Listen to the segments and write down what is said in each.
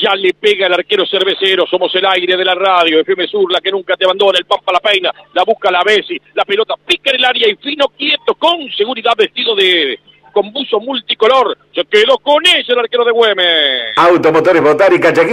Ya le pega el arquero Cervecero, somos el aire de la radio, FM Sur, la que nunca te abandona, el Pampa la peina, la busca la Bessi, la pelota pica en el área y fino, quieto, con seguridad, vestido con buzo multicolor, se quedó con ella el arquero de Güemes. Automotores Botánica, Chaquí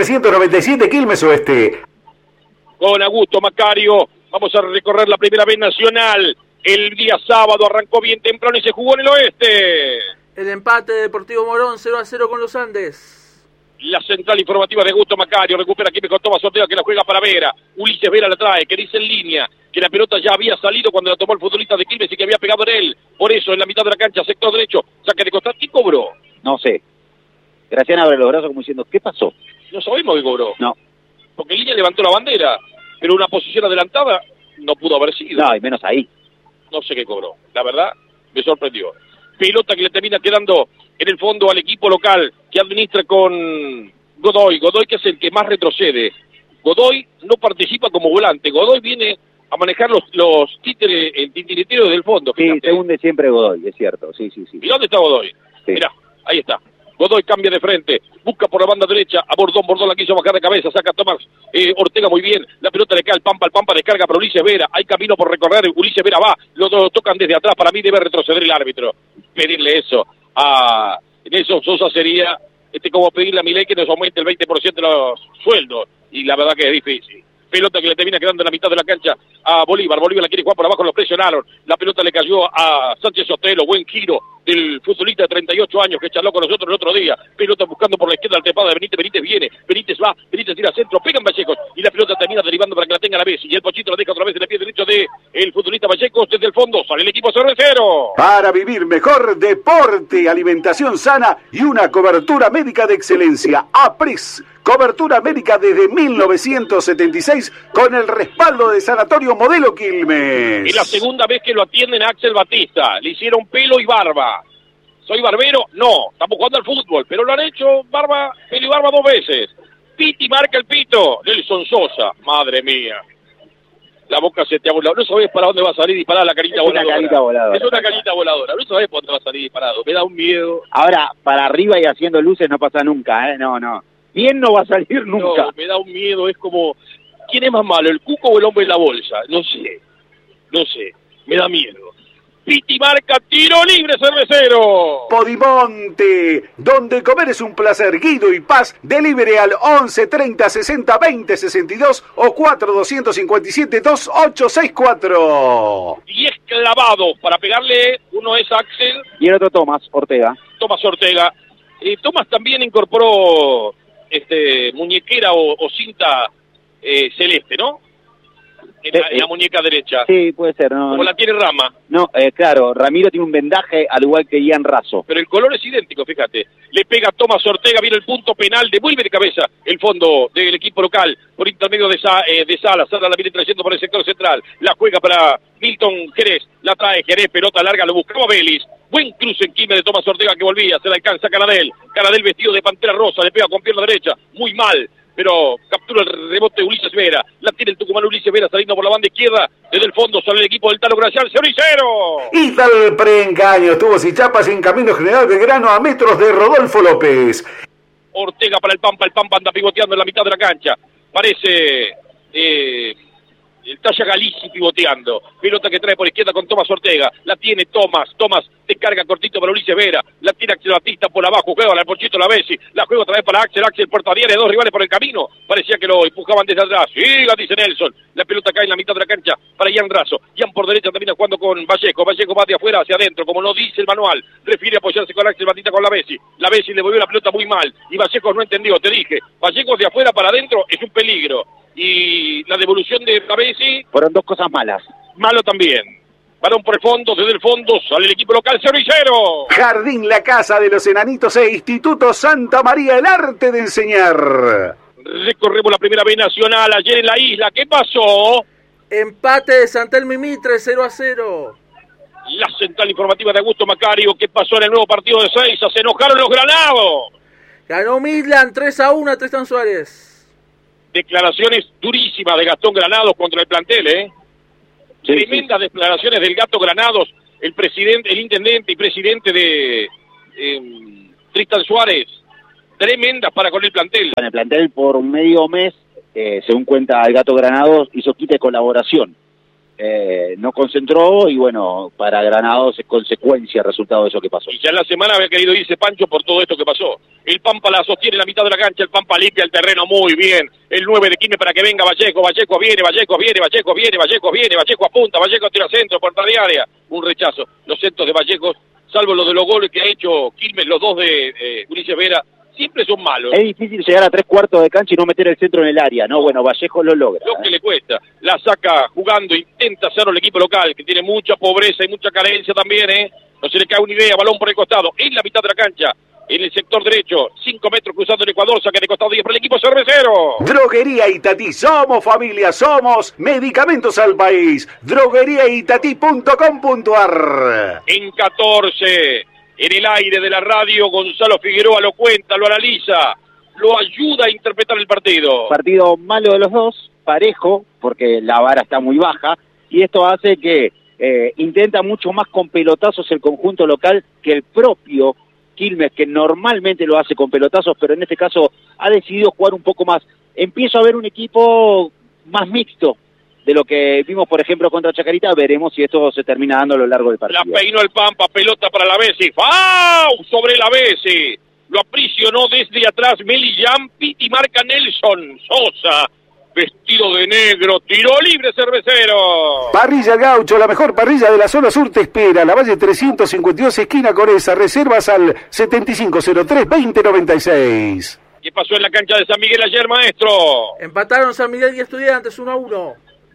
4397, Quilmes Oeste. Con Augusto Macario, vamos a recorrer la primera vez nacional. El día sábado arrancó bien temprano y se jugó en el oeste. El empate de Deportivo Morón 0-0 con los Andes. La central informativa de Augusto Macario recupera aquí con Tomás Ortega que la juega para Vera. Ulises Vera la trae, que dice en línea que la pelota ya había salido cuando la tomó el futbolista de Quilmes y que había pegado en él. Por eso en la mitad de la cancha, sector derecho, saque de costado. ¿Quién cobró? No sé. Graciano abre los brazos como diciendo, ¿qué pasó? No sabemos qué cobró. No. Porque en línea levantó la bandera, pero una posición adelantada no pudo haber sido. No, y menos ahí. No sé qué cobró. La verdad, me sorprendió. Pelota que le termina quedando en el fondo al equipo local que administra con Godoy. Godoy que es el que más retrocede. Godoy no participa como volante. Godoy viene a manejar los títeres, el titiritero del fondo. Sí, fíjate. se hunde siempre Godoy, es cierto. Sí. ¿Y dónde está Godoy? Sí. Mirá, ahí está. Godoy cambia de frente, busca por la banda derecha a Bordón la quiso bajar de cabeza, saca a Tomás Ortega muy bien, la pelota le cae al Pampa descarga para Ulises Vera, hay camino por recorrer, Ulises Vera va, lo tocan desde atrás, para mí debe retroceder el árbitro, pedirle eso a Nelson Sosa sería como pedirle a Milei que nos aumente el 20% de los sueldos, y la verdad que es difícil. Pelota que le termina quedando en la mitad de la cancha a Bolívar la quiere jugar por abajo, lo presionaron, la pelota le cayó a Sánchez Sotelo, buen giro del futbolista de 38 años que charló con nosotros el otro día, pelota buscando por la izquierda al trepado de Benítez viene, Benítez va, Benítez tira centro, pegan Vallecos, y la pelota termina derivando para que la tenga la Bessi, y el Pochito la deja otra vez en el pie derecho de el futbolista Vallecos, desde el fondo sale el equipo Cervecero. Para vivir mejor, deporte, alimentación sana y una cobertura médica de excelencia. APRES, cobertura médica desde 1976 con el respaldo de Sanatorio Modelo Quilmes. Es la segunda vez que lo atienden a Axel Batista, le hicieron pelo y barba. ¿Soy barbero? No, estamos jugando al fútbol, pero lo han hecho pelo y barba 2 veces. Piti marca el pito, Nelson Sosa, madre mía. La boca se te ha volado, no sabés para dónde va a salir disparada la carita voladora. Es una carita voladora, no sabés para dónde va a salir disparado, me da un miedo. Ahora, para arriba y haciendo luces no pasa nunca, no. Bien no va a salir nunca. No, me da un miedo, es como, ¿quién es más malo, el cuco o el hombre en la bolsa? No sé, me da miedo. Piti marca, tiro libre, Cervecero. Podimonte, donde comer es un placer. Guido y Paz, delivery al 11 30 60 20 62 o 4 257 2864. 10 clavados para pegarle, uno es Axel. Y el otro Tomás Ortega. Tomás Ortega. Tomás también incorporó muñequera o cinta celeste, ¿no? En la muñeca derecha. Sí, puede ser. No, como la tiene Rama. No, claro, Ramiro tiene un vendaje al igual que Ian Razo. Pero el color es idéntico, fíjate. Le pega Tomás Ortega, viene el punto penal, devuelve de cabeza el fondo del equipo local por intermedio de Sala. Sala la viene trayendo por el sector central. La juega para Milton Jerez. La trae Jerez, pelota larga, lo buscaba Vélez. Buen cruce en Quilmes de Tomás Ortega que volvía, se la alcanza Canadel. Canadel vestido de pantera rosa, le pega con pierna derecha, muy mal. Pero captura el rebote de Ulises Vera. La tiene el tucumano Ulises Vera saliendo por la banda izquierda. Desde el fondo sale el equipo del Tano Gracial. ¡Cervecero! Y tal preengaño. Tuvo Sichapas en Camino General Belgrano a metros de Rodolfo López. Ortega para el Pampa anda pivoteando en la mitad de la cancha. Parece el Talla Galici pivoteando. Pelota que trae por izquierda con Tomás Ortega. La tiene Tomás descarga cortito para Ulises Vera. La tiene Axel Batista por abajo. Juega al Pochito la Bessi. La juega otra vez para Axel Portadiere. 2 rivales por el camino. Parecía que lo empujaban desde atrás. Siga, dice Nelson. La pelota cae en la mitad de la cancha para Ian Razo. Ian por derecha termina jugando con Vallejo. Vallejo va de afuera hacia adentro. Como no dice el manual. Refiere apoyarse con Axel Batista con la Bessi. La Bessi le volvió la pelota muy mal. Y Vallejo no entendió. Te dije. Vallejo de afuera para adentro es un peligro. Y la devolución de Bessi. Fueron 2 cosas malas. Malo también. Balón por el fondo, desde el fondo sale el equipo local Cervecero. Jardín La Casa de los Enanitos e Instituto Santa María, el arte de enseñar. Recorremos la primera B nacional ayer en la isla. ¿Qué pasó? Empate de Santelmo y Mitre, 0-0. La central informativa de Augusto Macario. ¿Qué pasó en el nuevo partido de Seiza? Se enojaron los granados. Ganó Midland 3-1 a Tristan Suárez. Declaraciones durísimas de Gastón Granados contra el plantel, Sí, tremendas declaraciones del Gato Granados, el intendente y presidente de Tristan Suárez. tremendas para con el plantel. En el plantel por medio mes, según cuenta el Gato Granados, hizo quita de colaboración. No concentró y bueno, para Granados es consecuencia el resultado de eso que pasó. Y ya en la semana había querido irse Pancho por todo esto que pasó. El Pampa la sostiene en la mitad de la cancha, el Pampa limpia el terreno muy bien. El 9 de Quilmes para que venga Vallejo, Vallejo viene, Vallejo apunta, Vallejo tira centro, puerta de área. Un rechazo. Los centros de Vallejo, salvo los de los goles que ha hecho Quilmes, los dos de Ulises Vera, siempre son malos. Es difícil llegar a 3/4 de cancha y no meter el centro en el área, ¿no? Bueno, Vallejo lo logra. Lo que le cuesta. La saca jugando, intenta hacerlo el equipo local, que tiene mucha pobreza y mucha carencia también, ¿eh? No se le cae una idea, balón por el costado, en la mitad de la cancha, en el sector derecho, 5 metros cruzando el Ecuador, saca de costado 10 para el equipo cervecero. Droguería Itatí, somos familia, somos medicamentos al país. drogueriaitatí.com.ar. En 14, en el aire de la radio, Gonzalo Figueroa lo cuenta, lo analiza, lo ayuda a interpretar el partido. Partido malo de los dos, parejo, porque la vara está muy baja, y esto hace que intenta mucho más con pelotazos el conjunto local que el propio Quilmes, que normalmente lo hace con pelotazos, pero en este caso ha decidido jugar un poco más. Empiezo a ver un equipo más mixto de lo que vimos, por ejemplo, contra Chacarita. Veremos si esto se termina dando a lo largo del partido. La peinó el Pampa, pelota para la Bessi. ¡Fau! Sobre la Bessi. Lo aprisionó desde atrás Meli Yampi y marca Nelson Sosa. Vestido de negro, tiro libre cervecero. Parrilla El Gaucho, la mejor parrilla de la zona sur te espera. La Valle 352, esquina Coreza. Reservas al 7503-2096. ¿Qué pasó en la cancha de San Miguel ayer, maestro? Empataron San Miguel y Estudiantes 1-1.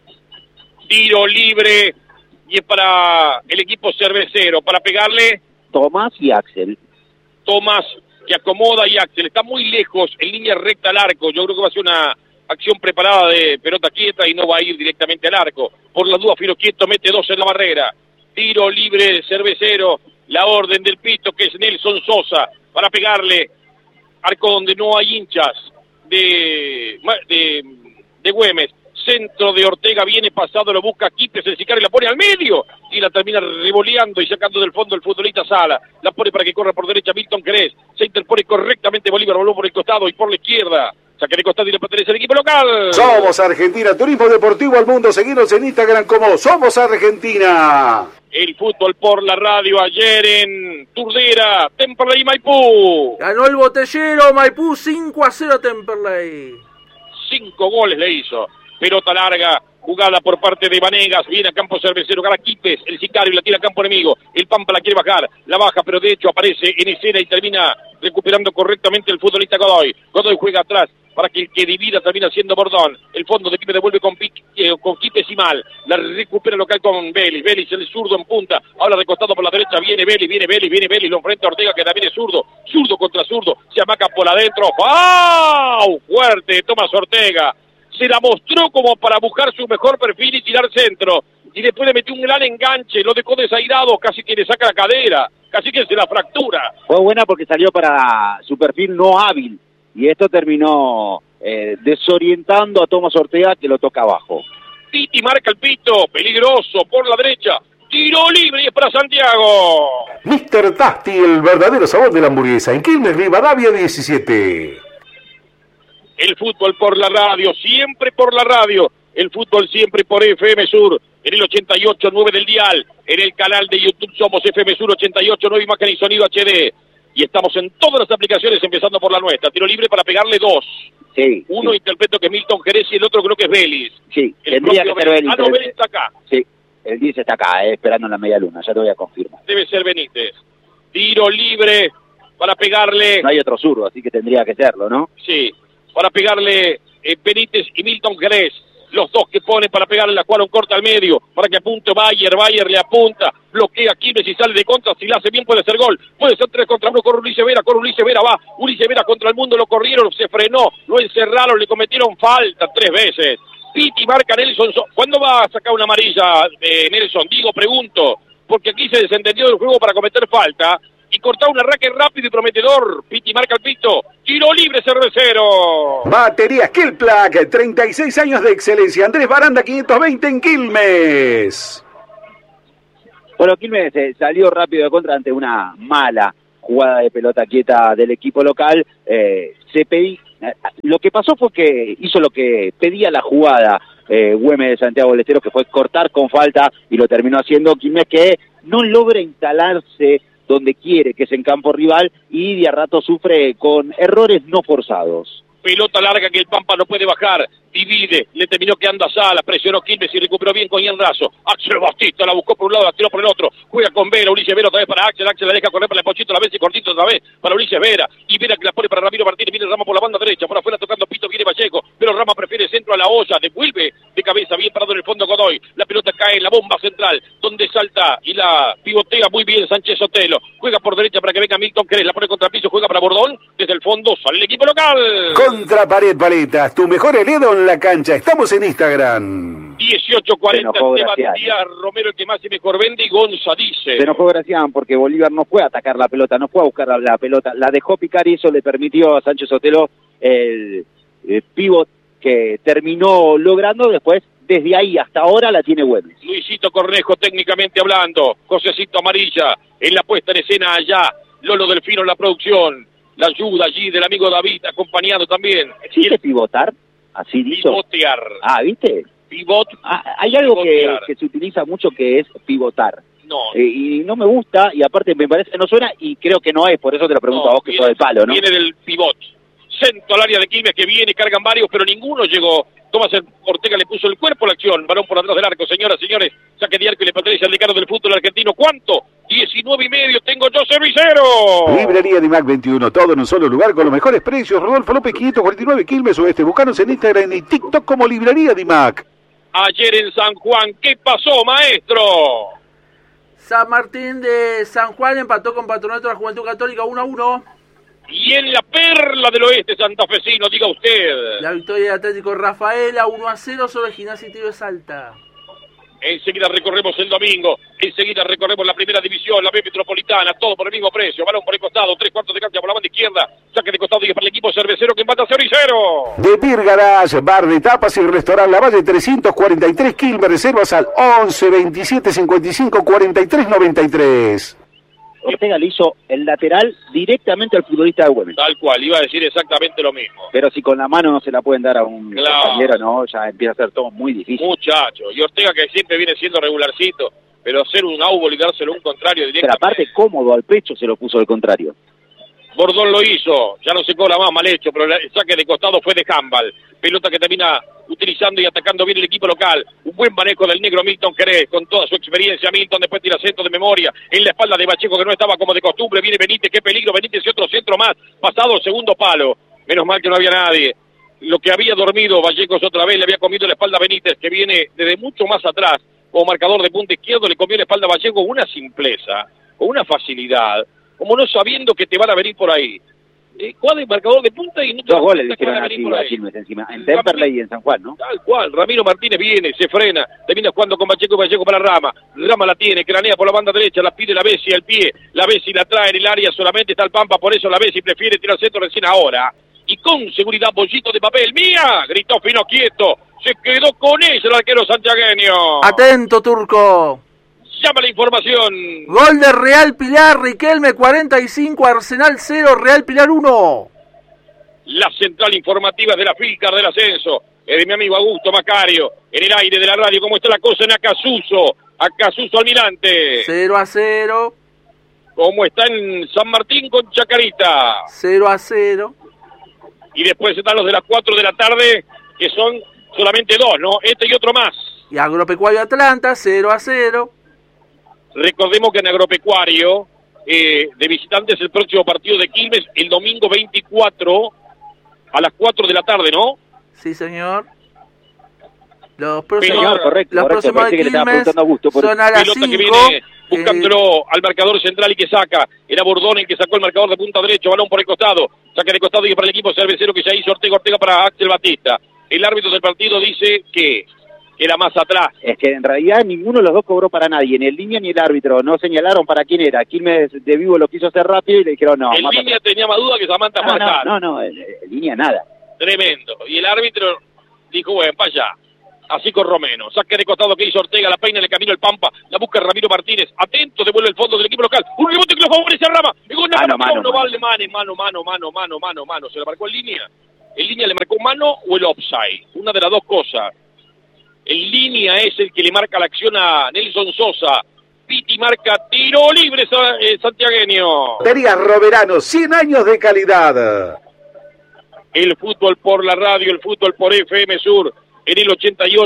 Tiro libre y es para el equipo cervecero. Para pegarle Tomás y Axel. Tomás, que acomoda, y Axel. Está muy lejos, en línea recta al arco. Yo creo que va a ser una acción preparada de pelota quieta y no va a ir directamente al arco. Por la duda, Firo Quieto mete 2 en la barrera. Tiro libre cervecero. La orden del pito, que es Nelson Sosa, para pegarle. Arco donde no hay hinchas de Güemes. Centro de Ortega, viene pasado, lo busca Quipes, el sicario, la pone al medio y la termina revoleando y sacando del fondo el futbolista Sala. La pone para que corra por derecha Milton Cres. Se interpone correctamente Bolívar, voló por el costado y por la izquierda. Saque de costado y le pertenece al equipo local. Somos Argentina, turismo deportivo al mundo. Seguinos en Instagram como Somos Argentina. El fútbol por la radio ayer en Turdera, Temperley y Maipú. Ganó el Botellero, Maipú 5-0 Temperley. 5 goles le hizo. Pelota larga, jugada por parte de Vanegas, viene a campo cervecero, gana Quipes, el sicario la tira a campo enemigo, el Pampa la quiere bajar, la baja, pero de hecho aparece en escena y termina recuperando correctamente el futbolista Godoy. Godoy juega atrás para que el que divida termina siendo Bordón. El fondo de Quipes devuelve con Quipes y mal, la recupera local con Vélez, Vélez el zurdo en punta, ahora recostado por la derecha, viene Vélez, lo enfrenta a Ortega que también es zurdo, zurdo contra zurdo, se amaca por adentro, ¡wow! Fuerte, Tomás Ortega. Se la mostró como para buscar su mejor perfil y tirar centro. Y después le metió un gran enganche, lo dejó desairado, casi que le saca la cadera, casi que se la fractura. Fue buena porque salió para su perfil no hábil. Y esto terminó desorientando a Tomás Ortega, que lo toca abajo. Titi marca el pito, peligroso, por la derecha. Tiro libre y es para Santiago. Mr. Tasty, el verdadero sabor de la hamburguesa. En Quilmes, Rivadavia 17. El fútbol por la radio, siempre por la radio. El fútbol siempre por FM Sur. En el 88.9 del dial. En el canal de YouTube somos FM Sur 88.9, imagen y sonido HD. Y estamos en todas las aplicaciones, empezando por la nuestra. Tiro libre para pegarle 2. Sí. Uno sí. Interpreto que es Milton Jerez y el otro creo que es Vélez. Sí, el tendría que ser Vélez. Ah, no, Vélez está acá. Sí, el 10 está acá, esperando en la media luna, ya te voy a confirmar. Debe ser Benítez. Tiro libre para pegarle. No hay otro zurdo, así que tendría que serlo, ¿no? Sí, para pegarle Benítez y Milton Jerez. Los dos que ponen para pegarle, la jugaron corta al medio, para que apunte Bayer le apunta, bloquea Quilmes y sale de contra, si la hace bien puede ser gol, puede ser 3 contra 1, corre Ulises Vera, va, Ulises Vera contra el mundo, lo corrieron, se frenó, lo encerraron, le cometieron falta 3 veces, Piti marca Nelson, ¿cuándo va a sacar una amarilla Nelson? Digo, pregunto, porque aquí se desentendió del juego para cometer falta, y cortar un arranque rápido y prometedor. Piti marca el pito. Tiro libre cervecero. Baterías Killplac, 36 años de excelencia. Andrés Baranda 520 en Quilmes. Bueno, Quilmes salió rápido de contra ante una mala jugada de pelota quieta del equipo local. Lo que pasó fue que hizo lo que pedía la jugada Güemes de Santiago del Estero, que fue cortar con falta, y lo terminó haciendo Quilmes, que no logra instalarse donde quiere, que es en campo rival, y de a rato sufre con errores no forzados. Pelota larga que el Pampa no puede bajar, divide, le terminó quedando a Salas, presionó Quilmes y recuperó bien con Ian Razo. Axel Bastista la buscó por un lado, la tiró por el otro, juega con Vera, Ulises Vera otra vez para Axel la deja correr para el Pochito, la vez y cortito otra vez para Ulises Vera, y Vera que la pone para Ramiro Martínez, viene Rama por la banda derecha, por afuera tocando Pito, viene Vallejo, pero Rama prefiere centro a la olla, devuelve de cabeza, bien parado en el fondo Godoy, la pelota cae en la bomba central, donde salta y la pivotea muy bien Sánchez Sotelo, juega por derecha para que venga Milton Querés, la pone contra el piso, juega para Bordón, desde el fondo sale el equipo local. Contra Pared Paletas, tu mejor heredo en la cancha. Estamos en Instagram. 18:40, Esteban Díaz, Romero el que más y mejor vende, y Gonza dice. Se enojó Gracián porque Bolívar no fue a atacar la pelota, no fue a buscar la pelota, la dejó picar y eso le permitió a Sánchez Sotelo el pivot que terminó logrando. Después, desde ahí hasta ahora la tiene Güemes. Luisito Cornejo técnicamente hablando, Josecito Amarilla en la puesta en escena allá, Lolo Delfino en la producción, la ayuda allí del amigo David acompañado también. ¿Existe pivotar? Así dicho. Pivotear. ¿Viste? Pivot. Hay algo que se utiliza mucho que es pivotar. No. Y no me gusta, y aparte me parece que no suena, y creo que no es, por eso te lo pregunto a vos, que sos del palo, ¿no? Viene del pivot. Centro al área de Quilmes que viene, cargan varios, pero ninguno llegó. Tomás Ortega le puso el cuerpo a la acción. Balón por atrás del arco, señoras, señores. Saque de arco y le pertenece al decano del fútbol argentino. ¿Cuánto? 19,5. Tengo yo servicero. Librería Dimac 21. Todo en un solo lugar con los mejores precios. Rodolfo López 549 Quilmes Oeste. Búscanos en Instagram y TikTok como Librería Dimac. Ayer en San Juan, ¿qué pasó, maestro? San Martín de San Juan empató con Patronato de la Juventud Católica 1-1. Y en la perla del oeste santafesino, diga usted. La victoria del Atlético Rafaela 1-0 sobre Gimnasia y Tiro de Salta. Enseguida recorremos el domingo, enseguida recorremos la primera división, la B Metropolitana, todo por el mismo precio, balón por el costado, 3/4 de cancha por la banda izquierda, saque de costado y para el equipo cervecero que empata 0-0. De Beer Garage, bar de tapas y restaurante La Valle 343 Quilmes, reservas al 11 27 55 43 93. Ortega le hizo el lateral directamente al futbolista de Güemes. Tal cual, iba a decir exactamente lo mismo. Pero si con la mano no se la pueden dar a un compañero, no, ya empieza a ser todo muy difícil. Muchacho, y Ortega que siempre viene siendo regularcito, pero hacer un áubol y dárselo a un contrario directamente. Pero aparte cómodo al pecho se lo puso al contrario. Bordón lo hizo, ya no se cobra más, mal hecho, pero el saque de costado fue de handball. Pelota que termina utilizando y atacando bien el equipo local. Un buen manejo del negro Milton Querés, con toda su experiencia. Milton después tira centro de memoria en la espalda de Vallejo, que no estaba como de costumbre. Viene Benítez, qué peligro, Benítez y otro centro más. Pasado el segundo palo. Menos mal que no había nadie. Lo que había dormido Vallecos otra vez, le había comido la espalda a Benítez, que viene desde mucho más atrás. Como marcador de punta izquierdo, le comió la espalda a Vallejo con una simpleza, con una facilidad, como no sabiendo que te van a venir por ahí. Cuadra y marcador de punta y no te 2 goles le hicieron a Quilmes encima, en Temperley y en San Juan, ¿no? Tal cual, Ramiro Martínez viene, se frena, termina jugando con Vallejo y Vallejo para Rama la tiene, cranea por la banda derecha, la pide la Bessi al pie, la Bessi la trae en el área, solamente está el Pampa, por eso la Bessi prefiere tirar centro recién ahora, y con seguridad, bollito de papel, ¡mía! Gritó Fino quieto, se quedó con ella el arquero santiagueño. Atento, Turco. Llama la información. Gol de Real Pilar, Riquelme 45, Arsenal 0, Real Pilar 1. La central informativa de la Filcar del ascenso, es de mi amigo Augusto Macario, en el aire de la radio. ¿Cómo está la cosa en Acasuso Almirante? 0-0. ¿Cómo está en San Martín con Chacarita? 0-0. Y después están los de las 4 de la tarde, que son solamente 2, ¿no? Este y otro más. Y Agropecuario Atlanta, 0-0. Recordemos que en Agropecuario, de visitantes, el próximo partido de Quilmes, el domingo 24, a las 4 de la tarde, ¿no? Sí, señor. Los próximos, Señor, correcto, los próximos de Quilmes son a las 5. Pelota que viene buscándolo al marcador central y que saca. Era Bordón el que sacó el marcador de punta derecho, balón por el costado. Saca de costado y para el equipo cervecero que ya hizo Ortega para Axel Batista. El árbitro del partido dice que era más atrás. Es que en realidad ninguno de los dos cobró para nadie, ni el línea ni el árbitro, no señalaron para quién era. Quilmes de vivo lo quiso hacer rápido y le dijeron no. El línea tenía más duda que Samantha Marcar. No, el línea nada. Tremendo. Y el árbitro dijo, bueno, para allá. Así con Romeno. Saque de costado que hizo Ortega, la peina, le camino el Pampa, la busca Ramiro Martínez. Atento, devuelve el fondo del equipo local. Un rebote que lo favorece a Rama. No vale mano. ¿Se lo marcó en línea? ¿En línea le marcó mano o el offside? Una de las dos cosas. En línea es el que le marca la acción a Nelson Sosa. Piti marca tiro libre santiagueño. Terías Roverano, 100 años de calidad. El fútbol por la radio, el fútbol por FM Sur, en el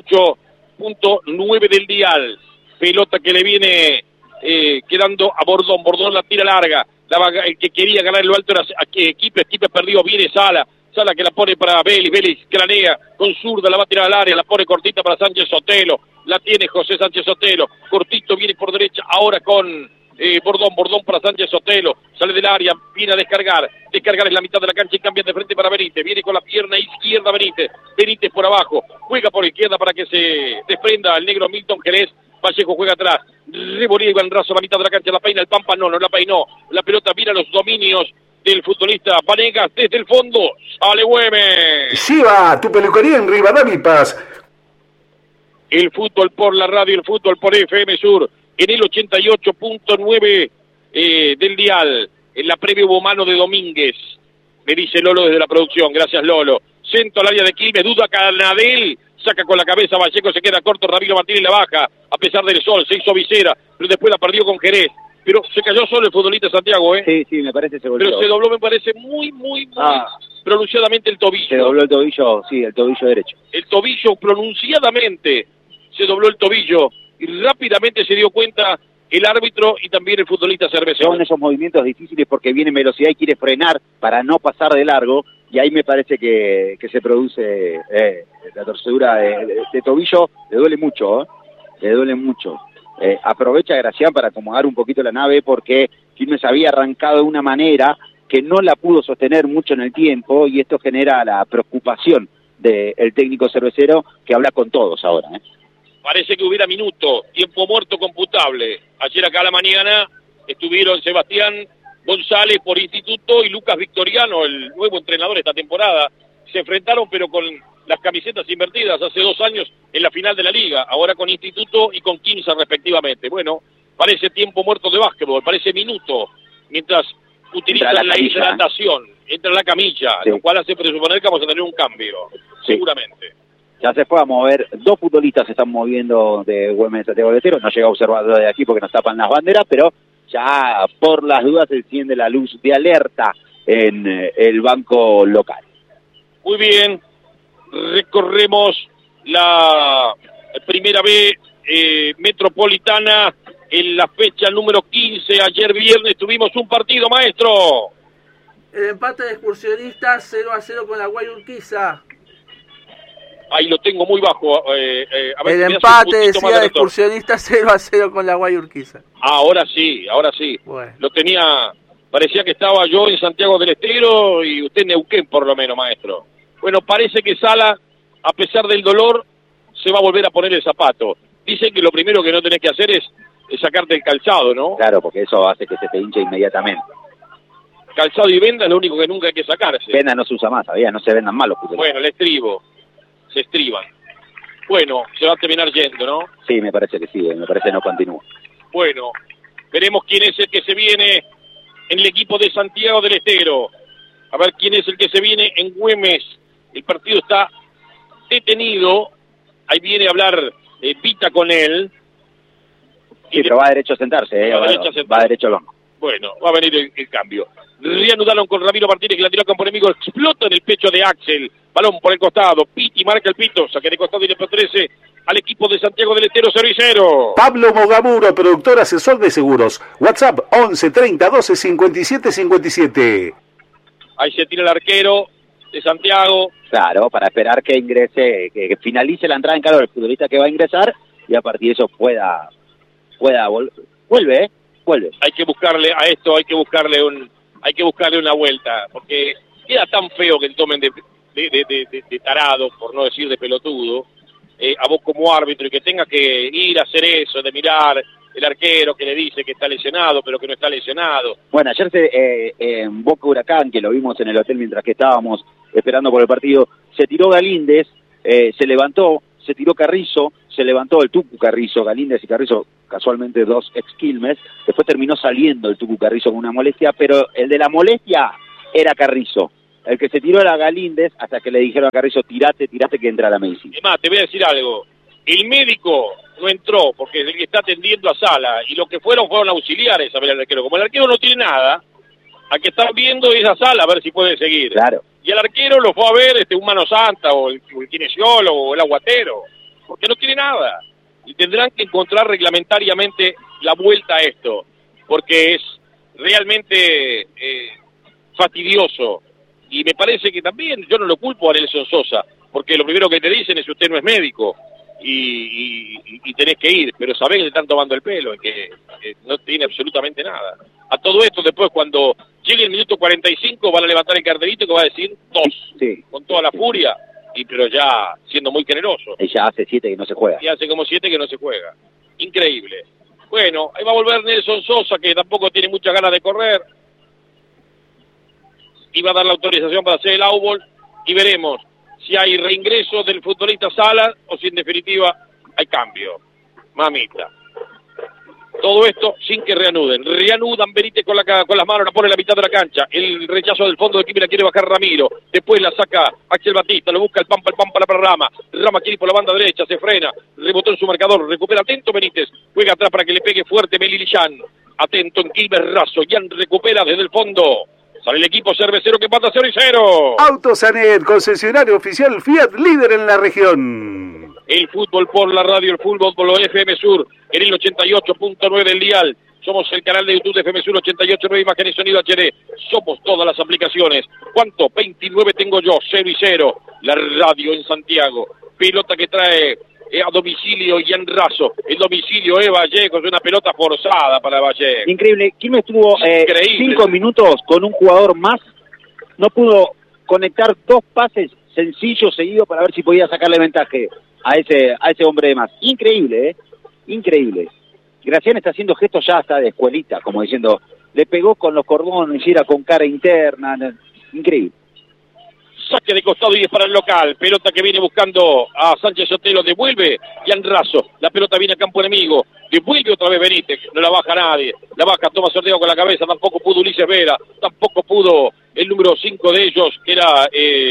88.9 del dial. Pelota que le viene quedando a Bordón. Bordón la tira larga. El que quería ganar en lo alto era Quipes perdió, viene Sala que la pone para Vélez cranea con zurda, la va a tirar al área, la pone cortita para Sánchez Sotelo, la tiene José Sánchez Sotelo, cortito viene por derecha, ahora con Bordón para Sánchez Sotelo, sale del área, viene a descargar en la mitad de la cancha y cambia de frente para Benítez, viene con la pierna izquierda Benítez por abajo, juega por izquierda para que se desprenda el negro Milton Jerez, Vallejo juega atrás, revolea Iván Razo a la mitad de la cancha, la peina el Pampa, no la peinó, la pelota mira los dominios del futbolista Vanegas desde el fondo, sale Güemes. Siva, tu peluquería en Rivadavia Paz. El fútbol por la radio, el fútbol por FM Sur, en el 88.9 del dial. En la previa hubo mano de Domínguez, me dice Lolo desde la producción, gracias Lolo. Centro al área de Quilmes, duda Canadel, saca con la cabeza Vallejo, se queda corto, Ramiro Martínez la baja, a pesar del sol, se hizo visera, pero después la perdió con Jerez. Pero se cayó solo el futbolista Santiago, ¿eh? Sí, me parece se volvió. Pero se dobló, me parece, muy pronunciadamente el tobillo. Se dobló el tobillo, sí, el tobillo derecho. El tobillo, pronunciadamente, se dobló el tobillo y rápidamente se dio cuenta el árbitro y también el futbolista Cervecero. Son esos movimientos difíciles porque viene en velocidad y quiere frenar para no pasar de largo, y ahí me parece que se produce la torcedura de tobillo. Le duele mucho, le duele mucho. Aprovecha Gracián para acomodar un poquito la nave porque Quilmes había arrancado de una manera que no la pudo sostener mucho en el tiempo, y esto genera la preocupación del técnico Cervecero, que habla con todos ahora. Parece que hubiera minuto, tiempo muerto computable. Ayer acá a la mañana estuvieron Sebastián González por Instituto y Lucas Victoriano, el nuevo entrenador esta temporada. Se enfrentaron pero con las camisetas invertidas hace 2 años en la final de la Liga, ahora con Instituto y con Quimsa respectivamente. Bueno, parece tiempo muerto de básquetbol, parece minuto, mientras utilizan la hidratación, entra la camilla, sí. Lo cual hace presuponer que vamos a tener un cambio, sí. Seguramente. Ya se fue a mover, 2 futbolistas se están moviendo de Güemes a Santiago del Estero, no llega a observar de aquí porque nos tapan las banderas, pero ya por las dudas se enciende la luz de alerta en el banco local. Muy bien, recorremos la primera B metropolitana en la fecha número 15. Ayer viernes tuvimos un partido, maestro. El empate de Excursionistas 0-0 con la Guay Urquiza. Ahí lo tengo muy bajo. A ver, el empate decía de Excursionistas 0-0 con la Guay Urquiza. Ahora sí. Bueno. Lo tenía, parecía que estaba yo en Santiago del Estero y usted en Neuquén por lo menos, maestro. Bueno, parece que Sala, a pesar del dolor, se va a volver a poner el zapato. Dicen que lo primero que no tenés que hacer es sacarte el calzado, ¿no? Claro, porque eso hace que se te hinche inmediatamente. Calzado y venda es lo único que nunca hay que sacarse. Venda no se usa más, ¿sabía? No se vendan más los futbolistas. Bueno, el estribo. Se estriban. Bueno, se va a terminar yendo, ¿no? Sí, me parece que sí, me parece que no continúa. Bueno, veremos quién es el que se viene en el equipo de Santiago del Estero. A ver quién es el que se viene en Güemes. El partido está detenido. Ahí viene a hablar Pita con él. Sí, pero va derecho a sentarse, va derecho al banco. Bueno, va a venir el cambio. Reanudaron con Ramiro Martínez, que la tiró a campo enemigo, explota en el pecho de Axel. Balón por el costado, Piti marca el pito, saque de costado y le pertenece al equipo de Santiago del Estero, Cervicero. Pablo Mogamuro, productor asesor de seguros. WhatsApp 11 30 12 57 57. Ahí se tira el arquero de Santiago. Claro, para esperar que ingrese, que finalice la entrada en calor el futbolista que va a ingresar y a partir de eso pueda vuelve. Hay que buscarle a esto, hay que buscarle una vuelta, porque queda tan feo que tomen de tarado, por no decir de pelotudo, a vos como árbitro, y que tengas que ir a hacer eso, de mirar el arquero que le dice que está lesionado, pero que no está lesionado. Bueno, ayer en Boca Huracán, que lo vimos en el hotel mientras que estábamos esperando por el partido, se tiró Galíndez, se levantó, se tiró Carrizo, se levantó el Tucu Carrizo, Galíndez y Carrizo, casualmente dos ex Quilmes, después terminó saliendo el Tucu Carrizo con una molestia, pero el de la molestia era Carrizo. El que se tiró era Galíndez hasta que le dijeron a Carrizo, tirate que entra la medicina. Es más, te voy a decir algo. El médico no entró porque es el que está atendiendo a Sala y los que fueron auxiliares a ver al arquero. Como el arquero no tiene nada, al que están viendo es a Sala a ver si puede seguir. Claro. Y el arquero lo fue a ver un mano santa o el kinesiólogo o el aguatero, porque no tiene nada. Y tendrán que encontrar reglamentariamente la vuelta a esto, porque es realmente fastidioso. Y me parece que también, yo no lo culpo a Nelson Sosa, porque lo primero que te dicen es que usted no es médico y tenés que ir, pero sabés que le están tomando el pelo, y que no tiene absolutamente nada. A todo esto, después cuando llegue el minuto 45 van a levantar el cartelito que va a decir 2, sí, con toda la furia, pero ya siendo muy generoso. Ella hace 7 que no se juega. Y hace como 7 que no se juega. Increíble. Bueno, ahí va a volver Nelson Sosa, que tampoco tiene muchas ganas de correr. Iba a dar la autorización para hacer el outball y veremos si hay reingreso del futbolista Sala o si en definitiva hay cambio. Mamita. Todo esto sin que reanuden. Reanudan Benítez con las manos, la pone en la mitad de la cancha. El rechazo del fondo de Quilmes la quiere bajar Ramiro. Después la saca Axel Batista, lo busca el Pampa para Rama. Rama quiere ir por la banda derecha, se frena. Rebotó en su marcador, recupera atento Benítez. Juega atrás para que le pegue fuerte Melilian. Atento en Quilmes Razo. Jan recupera desde el fondo. Sale el equipo cervecero que empata 0-0. Autosanet, concesionario oficial Fiat, líder en la región. El fútbol por la radio, el fútbol por los FM Sur, en el 88.9 del dial. Somos el canal de YouTube de FM Sur 88.9, imagen y sonido HD. Somos todas las aplicaciones. ¿Cuánto? 29 tengo yo, 0-0. La radio en Santiago. Pelota que trae a domicilio Ian Razo. El domicilio Vallejo, es una pelota forzada para Vallejo. Increíble. Quilmes tuvo 5 minutos con un jugador más. No pudo conectar 2 pases sencillos seguidos para ver si podía sacarle ventaje a ese hombre de más. Increíble, increíble. Gracián está haciendo gestos ya hasta de escuelita, como diciendo, le pegó con los cordones y era con cara interna. Increíble. Saque de costado y es para el local. Pelota que viene buscando a Sánchez Sotelo. Devuelve Jan Razo. La pelota viene a campo enemigo. Devuelve otra vez Benítez. No la baja nadie. La baja Tomás Ortega con la cabeza. Tampoco pudo Ulises Vera. Tampoco pudo el número 5 de ellos, que era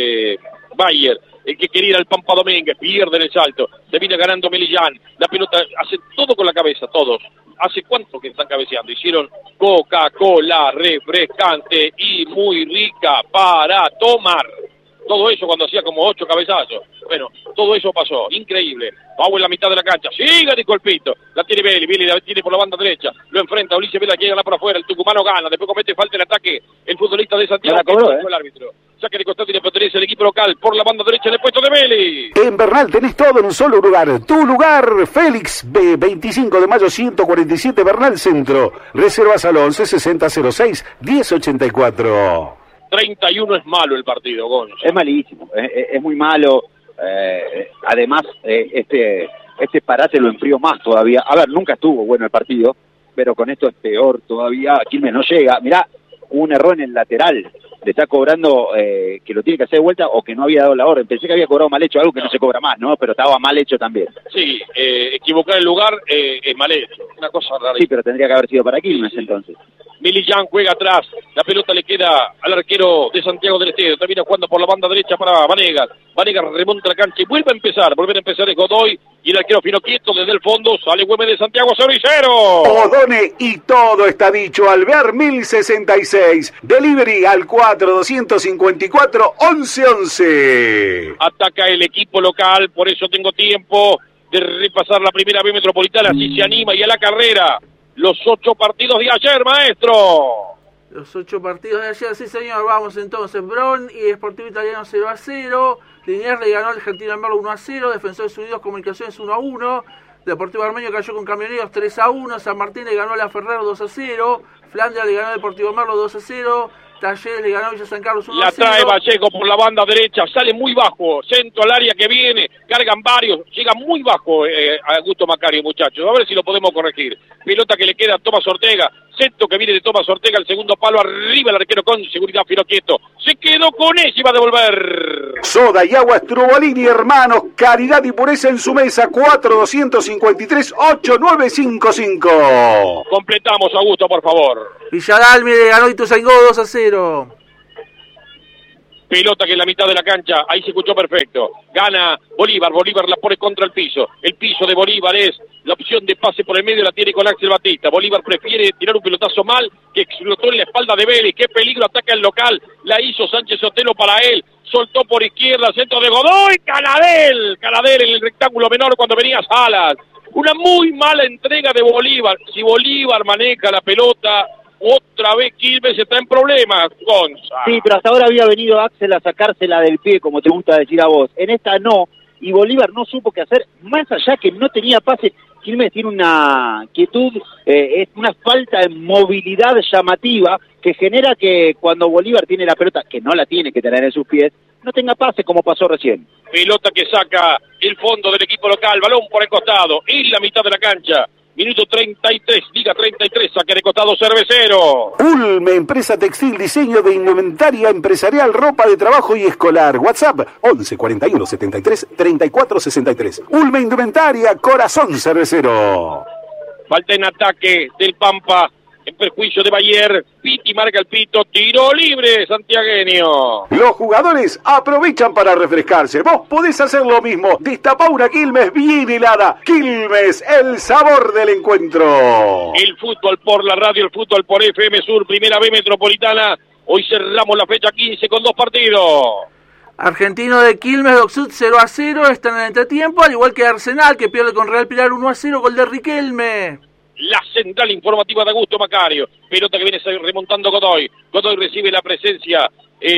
Bayer. El que quería ir al Pampa Domínguez. Pierde el salto. Se viene ganando Melillán. La pelota hace todo con la cabeza. Todos. ¿Hace cuánto que están cabeceando? Hicieron Coca-Cola refrescante y muy rica para tomar. Todo eso cuando hacía como 8 cabezazos. Bueno, todo eso pasó. Increíble. Pau en la mitad de la cancha. Siga de golpito. La tiene Beli la tiene por la banda derecha. Lo enfrenta Ulises Vela, llega por afuera. El tucumano gana. Después comete falta el ataque. El futbolista de Santiago. No la cobró, el árbitro. Saque de costado y le pertenece el equipo local. Por la banda derecha en el puesto de Beli. En Bernal tenés todo en un solo lugar. Tu lugar, Félix B. 25 de mayo 147 Bernal Centro. Reservas al 11 60 06 1084. 31 es malo el partido, Gonzo. Es malísimo, es muy malo. Además, este parate lo enfrió más todavía. A ver, nunca estuvo bueno el partido, pero con esto es peor todavía. Quilmes no llega. Mirá, hubo un error en el lateral. Le está cobrando que lo tiene que hacer de vuelta o que no había dado la orden. Pensé que había cobrado mal hecho, algo que no se cobra más, ¿no? Pero estaba mal hecho también. Sí, equivocar el lugar es mal hecho. Una cosa rara. Sí, pero tendría que haber sido para Quilmes entonces. Milillán juega atrás, la pelota le queda al arquero de Santiago del Estero, termina jugando por la banda derecha para Vanegas. Vanegas remonta la cancha y vuelve a empezar es Godoy y el arquero fino quieto desde el fondo, sale Güemes de Santiago 0-0. Odone y todo está dicho. Alvear 1066, delivery al 4254-1111. Ataca el equipo local, por eso tengo tiempo de repasar la primera B metropolitana, si se anima y a la carrera. Los 8 partidos de ayer, maestro. Los 8 partidos de ayer, sí señor, vamos entonces. Bron y Sportivo Italiano 0-0. Liniers le ganó al Argentino de Merlo 1-0. Defensores Unidos Comunicaciones 1-1. Deportivo Armenio cayó con Camioneros 3-1. San Martín le ganó a la Ferrer 2-0. Flandria le ganó al Deportivo Merlo 2-0. Talleres le ganó Villa San Carlos 1-0. La trae Vallejo por la banda derecha, sale muy bajo, centro al área que viene, cargan varios, llega muy bajo Augusto Macario, muchachos. A ver si lo podemos corregir. Pelota que le queda a Tomás Ortega, centro que viene de Tomás Ortega, el segundo palo arriba, el arquero con seguridad, Filo quieto. Se quedó con ella y va a devolver. Soda y agua Strubolini, hermanos, calidad y pureza en su mesa, 4-253-8955. Completamos, Augusto, por favor. Villaralmi le ganó Ituzaingó 2-0. Pelota que en la mitad de la cancha, ahí se escuchó perfecto. Gana Bolívar, Bolívar la pone contra el piso de Bolívar es la opción de pase por el medio, la tiene con Axel Batista. Bolívar prefiere tirar un pelotazo mal, que explotó en la espalda de Vélez. Qué peligro, ataca el local, la hizo Sánchez Sotelo para él. Soltó por izquierda, centro de Godoy, Canadel en el rectángulo menor cuando venía Salas. Una muy mala entrega de Bolívar. Si Bolívar maneja la pelota, otra vez Quilmes está en problemas, Gonza. Sí, pero hasta ahora había venido Axel a sacársela del pie, como te gusta decir a vos. En esta no, y Bolívar no supo qué hacer, más allá que no tenía pase. Quilmes tiene una quietud, es una falta de movilidad llamativa que genera que cuando Bolívar tiene la pelota, que no la tiene que tener en sus pies, no tenga pase como pasó recién. Pelota que saca el fondo del equipo local, balón por el costado, en la mitad de la cancha. Minuto 33, Liga 33, saque de costado Cervecero. Ulme, empresa textil, diseño de indumentaria empresarial, ropa de trabajo y escolar. WhatsApp 11 41 73 34 63. Ulme Indumentaria, corazón cervecero. Falta en ataque del Pampa, en perjuicio de Bayer. Piti marca el pito, tiro libre santiagueño. Los jugadores aprovechan para refrescarse. Vos podés hacer lo mismo. Destapá una Quilmes bien helada. Quilmes, el sabor del encuentro. El fútbol por la radio, el fútbol por FM Sur, Primera B Metropolitana. Hoy cerramos la fecha 15 con 2 partidos. Argentino de Quilmes, Docsud 0-0, está en el entretiempo, al igual que Arsenal, que pierde con Real Pilar 1-0, gol de Riquelme. La central informativa de Augusto Macario. Pelota que viene remontando Godoy. Godoy recibe la presencia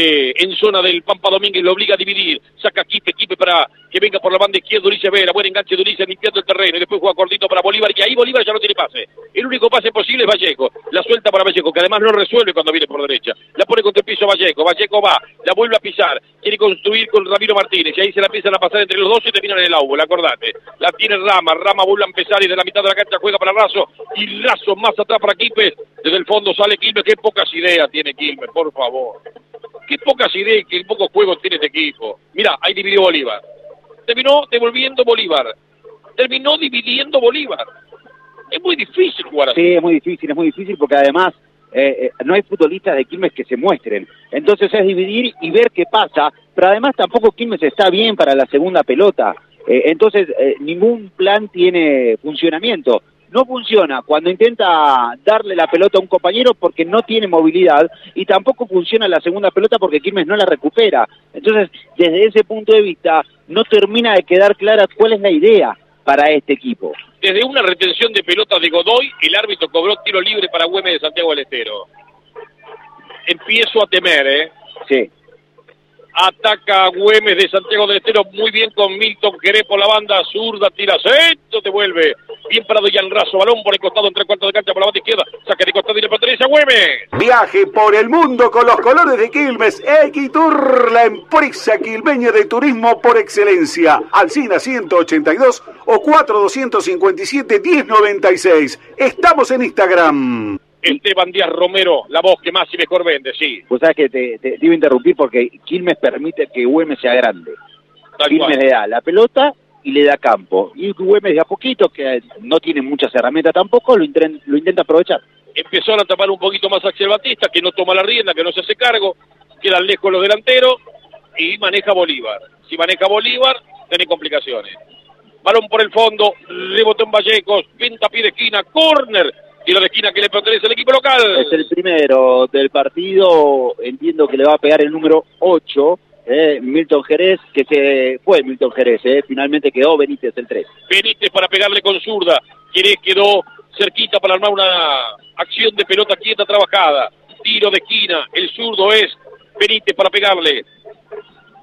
en zona del Pampa Domínguez, lo obliga a dividir. Saca Quipe para que venga por la banda izquierda Ulises Vera. Buen enganche de Ulises limpiando el terreno. Y después juega cortito para Bolívar. Y ahí Bolívar ya no tiene pase. El único pase posible es Vallejo. La suelta para Vallejo, que además no resuelve cuando viene por derecha. La pone contra el piso Vallejo. Vallejo va, la vuelve a pisar. Quiere construir con Ramiro Martínez. Y ahí se la empiezan a pasar entre los dos y terminan en el árbol, acordate. La tiene Rama. Rama vuelve a empezar y de la mitad de la cancha juega para Razo. Y Razo más atrás para Quilmes. Desde el fondo sale Quilmes. Qué pocas ideas tiene Quilmes, por favor. Qué pocas ideas, qué pocos juegos tiene este equipo. Mirá, ahí dividió Bolívar. Terminó devolviendo Bolívar. Terminó dividiendo Bolívar. Es muy difícil jugar así. Sí, es muy difícil porque además no hay futbolistas de Quilmes que se muestren. Entonces es dividir y ver qué pasa, pero además tampoco Quilmes está bien para la segunda pelota. Entonces ningún plan tiene funcionamiento. No funciona cuando intenta darle la pelota a un compañero porque no tiene movilidad y tampoco funciona la segunda pelota porque Quilmes no la recupera. Entonces, desde ese punto de vista, no termina de quedar clara cuál es la idea para este equipo. Desde una retención de pelota de Godoy, el árbitro cobró tiro libre para Güemes de Santiago del Estero. Empiezo a temer, Sí. Ataca Güemes de Santiago del Estero muy bien con Milton Jerez por la banda zurda, tira centro, devuelve. Bien parado Jan Razo, balón por el costado en 3/4 de cancha por la banda izquierda. Saca de costado y le pertenece a Güemes. Viaje por el mundo con los colores de Quilmes. Equitur, la empresa quilmeña de turismo por excelencia. Alsina 182 o 4257-1096. Estamos en Instagram. Esteban Díaz Romero, la voz que más y mejor vende, sí. Pues sabes que te iba a interrumpir porque Quilmes permite que Güemes sea grande. Tal Quilmes cual. le da la pelota y le da campo. Y Güemes de a poquito, que no tiene muchas herramientas tampoco, lo intenta aprovechar. Empezaron a tapar un poquito más a Axel Batista, que no toma la rienda, que no se hace cargo, quedan lejos los delanteros y maneja Bolívar. Si maneja Bolívar, tiene complicaciones. Balón por el fondo, rebotó en Vallecos, venta pie de esquina, córner. Tiro de esquina que le pertenece al equipo local. Es el primero del partido, entiendo que le va a pegar el número 8, Milton Jerez, que se fue Milton Jerez, finalmente quedó Benítez el 3. Benítez para pegarle con zurda, Jerez quedó cerquita para armar una acción de pelota quieta trabajada. Tiro de esquina, el zurdo es Benítez para pegarle.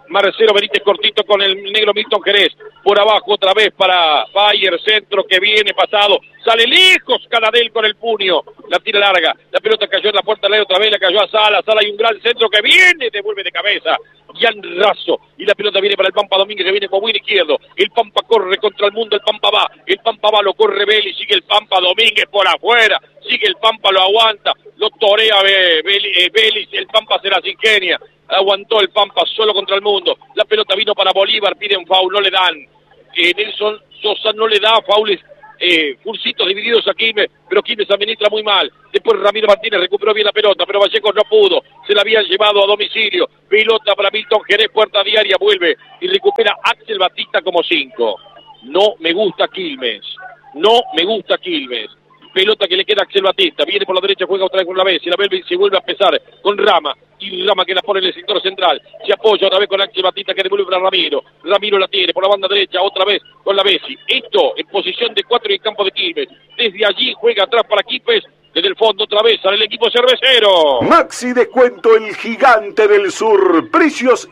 Marcelo Benítez cortito con el negro Milton Jerez. Por abajo otra vez para Bayer, centro que viene pasado. Sale lejos Canadel con el puño. La tira larga. La pelota cayó en la puerta del área otra vez. La cayó a Sala. Sala hay un gran centro que viene. Devuelve de cabeza. Jan Razo. Y la pelota viene para el Pampa Domínguez que viene con buen izquierdo. El Pampa corre contra el mundo. El Pampa va. El Pampa va. Lo corre Vélez. Sigue el Pampa Domínguez por afuera. Sigue el Pampa. Lo aguanta. Lo torea Vélez. El Pampa se la ingenia. Aguantó el Pampa solo contra el mundo. La pelota vino para Bolívar. Piden foul. No le dan. Nelson Sosa no le da faules. Furcitos divididos a Quilmes, pero Quilmes administra muy mal. Después Ramiro Martínez recuperó bien la pelota, pero Vallecos no pudo, se la habían llevado a domicilio. Pelota para Milton Jerez, puerta diaria, vuelve y recupera Axel Batista como 5. No me gusta Quilmes, no me gusta Quilmes. Pelota que le queda a Axel Batista, viene por la derecha, juega otra vez con la vez, y la Belvin se vuelve a pesar con Rama, y Rama que la pone en el sector central, se apoya otra vez con Axel Batista que devuelve para Ramiro, Ramiro la tiene por la banda derecha, otra vez con la Bessi, esto en posición de 4 en el campo de Quilmes, desde allí juega atrás para Quilmes, desde el fondo otra vez sale el equipo cervecero. Maxi Descuento, el gigante del sur, precios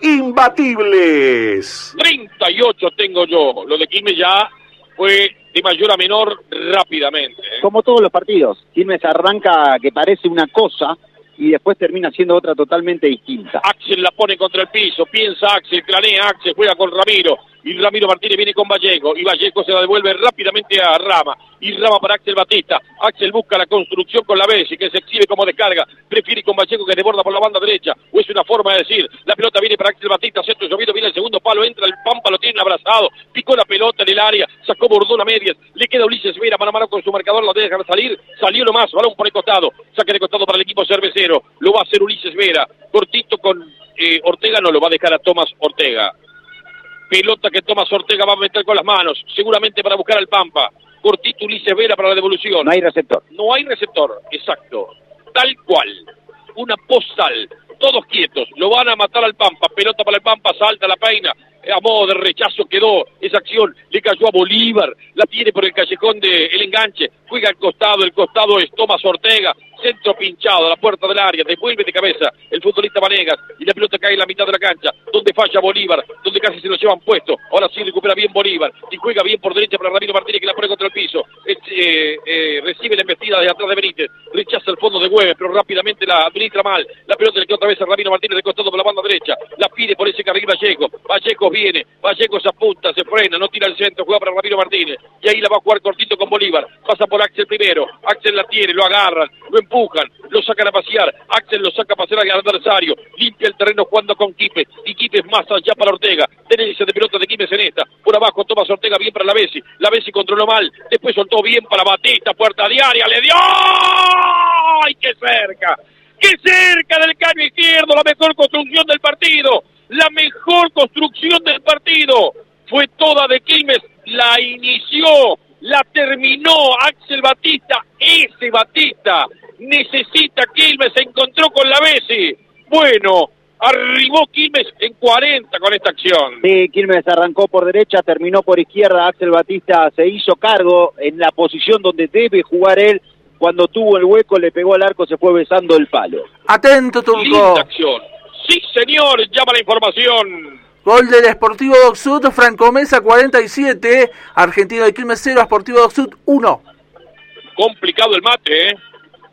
imbatibles. 38 tengo yo, lo de Quilmes ya fue de mayor a menor rápidamente. Como todos los partidos, Quilmes arranca que parece una cosa y después termina siendo otra totalmente distinta. Axel la pone contra el piso, piensa Axel, planea Axel, juega con Ramiro, y Ramiro Martínez viene con Vallejo, y Vallejo se la devuelve rápidamente a Rama, y Rama para Axel Batista. Axel busca la construcción con la Bessi, que se exhibe como descarga, prefiere con Vallejo que desborda por la banda derecha, o es una forma de decir, la pelota viene para Axel Batista, centro llovido, viene el segundo palo, entra el Pampa, lo tiene abrazado, picó la pelota en el área, sacó Bordón a medias, le queda Ulises Vera mano a mano con su marcador, la deja salir, salió nomás, balón por el costado, saque de costado para el equipo cervecero, lo va a hacer Ulises Vera, cortito con Ortega, no lo va a dejar a Tomás Ortega. Pelota que Tomás Ortega va a meter con las manos, seguramente para buscar al Pampa. Cortito Ulises Vera para la devolución. No hay receptor. No hay receptor, exacto. Tal cual. Una postal. Todos quietos. Lo van a matar al Pampa. Pelota para el Pampa, salta la peina. A modo de rechazo quedó esa acción. Le cayó a Bolívar. La tiene por el callejón del enganche. Juega al costado. El costado es Tomás Ortega. Centro pinchado a la puerta del área. Devuelve de cabeza el futbolista Vanegas. Y la pelota cae en la mitad de la cancha. Donde falla Bolívar. Donde casi se lo llevan puesto. Ahora sí recupera bien Bolívar. Y juega bien por derecha para Ramiro Martínez que la pone contra el piso. Recibe la embestida de atrás de Benítez. Rechaza el fondo de Güemes. Pero rápidamente la administra mal. La pelota le queda otra vez a Ramiro Martínez de costado por la banda derecha. La pide por ese carril Vallejo. Vallejo viene. Vallejo se apunta. Se frena. No tira el centro. Juega para Ramiro Martínez. Y ahí la va a jugar cortito con Bolívar. Pasa por Axel primero. Axel la tiene. Lo agarran. Lo empujan, lo sacan a pasear, Axel lo saca a pasear al adversario, limpia el terreno jugando con Quilmes, y Quilmes más allá para Ortega, tenencia de pelota de Quilmes en esta, por abajo Tomás Ortega bien para la Bessi controló mal, después soltó bien para Batista, puerta diaria, le dio, ¡ay, qué cerca del caño izquierdo, la mejor construcción del partido, fue toda de Quilmes, la inició, la terminó Axel Batista, ese Batista necesita Quilmes, se encontró con la Bessi. Bueno, arribó Quilmes en 40 con esta acción. Sí, Quilmes arrancó por derecha, terminó por izquierda, Axel Batista se hizo cargo en la posición donde debe jugar él. Cuando tuvo el hueco, le pegó al arco, se fue besando el palo. Atento, Turco. Linda acción. Sí, señor, llama la información. Gol del Sportivo Dock Sud, Franco Mesa 47, Argentino de Quilmes 0, Sportivo Dock Sud 1. Complicado el mate, ¿eh?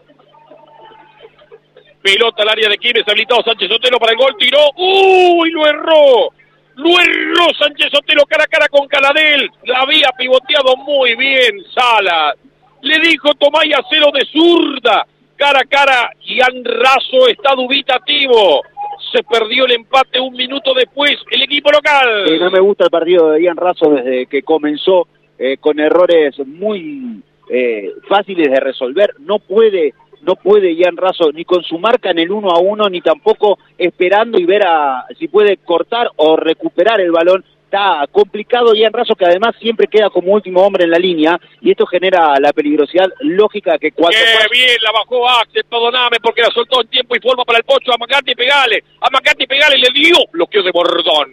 Pelota al área de Quilmes, habilitado Sánchez Sotelo para el gol, tiró, ¡uy! Lo erró Sánchez Sotelo cara a cara con Canadel, la había pivoteado muy bien Salas, le dijo Tomay a cero de zurda, cara a cara, Jan Razo está dubitativo, se perdió el empate un minuto después, el equipo local. No me gusta el partido de Jan Razo desde que comenzó con errores muy fáciles de resolver, no puede Jan Razo ni con su marca en el 1-1, ni tampoco esperando y ver si puede cortar o recuperar el balón. Está complicado Jan Razo, que además siempre queda como último hombre en la línea, y esto genera la peligrosidad lógica que cuando... ¡Qué bien la bajó Axel! Perdóname porque la soltó en tiempo y forma para el Pocho, a Macati Pegale le dio bloqueo de Bordón.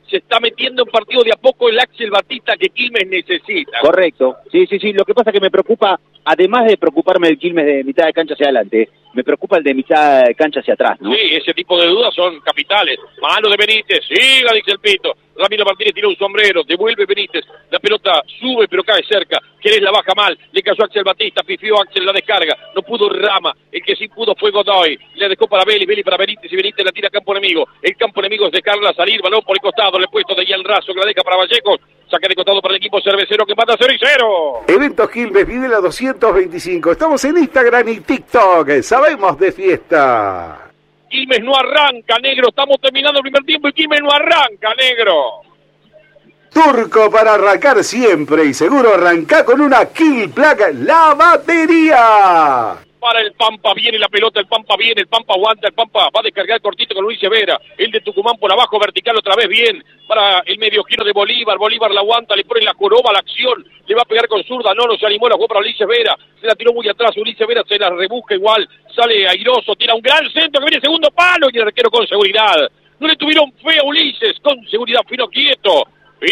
se está metiendo en partido de a poco el Axel Batista que Quilmes necesita. Correcto, sí. Lo que pasa es que me preocupa, además de preocuparme el Quilmes de mitad de cancha hacia adelante, me preocupa el de mitad de cancha hacia atrás, ¿no? Sí, ese tipo de dudas son capitales. Mano de Benítez, siga, dice el Pito. Ramiro Martínez tiró un sombrero, devuelve Benítez. La pelota sube pero cae cerca. Querés la baja mal, le cayó Axel Batista, pifió Axel la descarga. No pudo Rama, el que sí pudo fue Godoy. Le dejó para Vélez para Benítez y Benítez la tira a campo enemigo. El campo enemigo es dejarla salir, balón por el costado, le puesto de Ian Razo que la deja para Vallejos. Saque de costado para el equipo cervecero que mata 0-0. Eventos Quilmes, Videla 225. Estamos en Instagram y TikTok. Sabemos de fiesta. Quilmes no arranca, negro. Estamos terminando el primer tiempo y Quilmes no arranca, negro. Turco para arrancar siempre y seguro arranca con una Kill Placa, la batería. Para el Pampa, viene la pelota, el Pampa viene, el Pampa aguanta, el Pampa va a descargar cortito con Luis Vera, el de Tucumán por abajo, vertical otra vez, bien, para el medio giro de Bolívar la aguanta, le pone la coroba, la acción, le va a pegar con zurda, no se animó, la jugó para Ulises Vera, se la tiró muy atrás, Ulises Vera se la rebusca igual, sale airoso, tira un gran centro que viene segundo palo y el arquero con seguridad, no le tuvieron fe a Ulises, con seguridad, Fino quieto,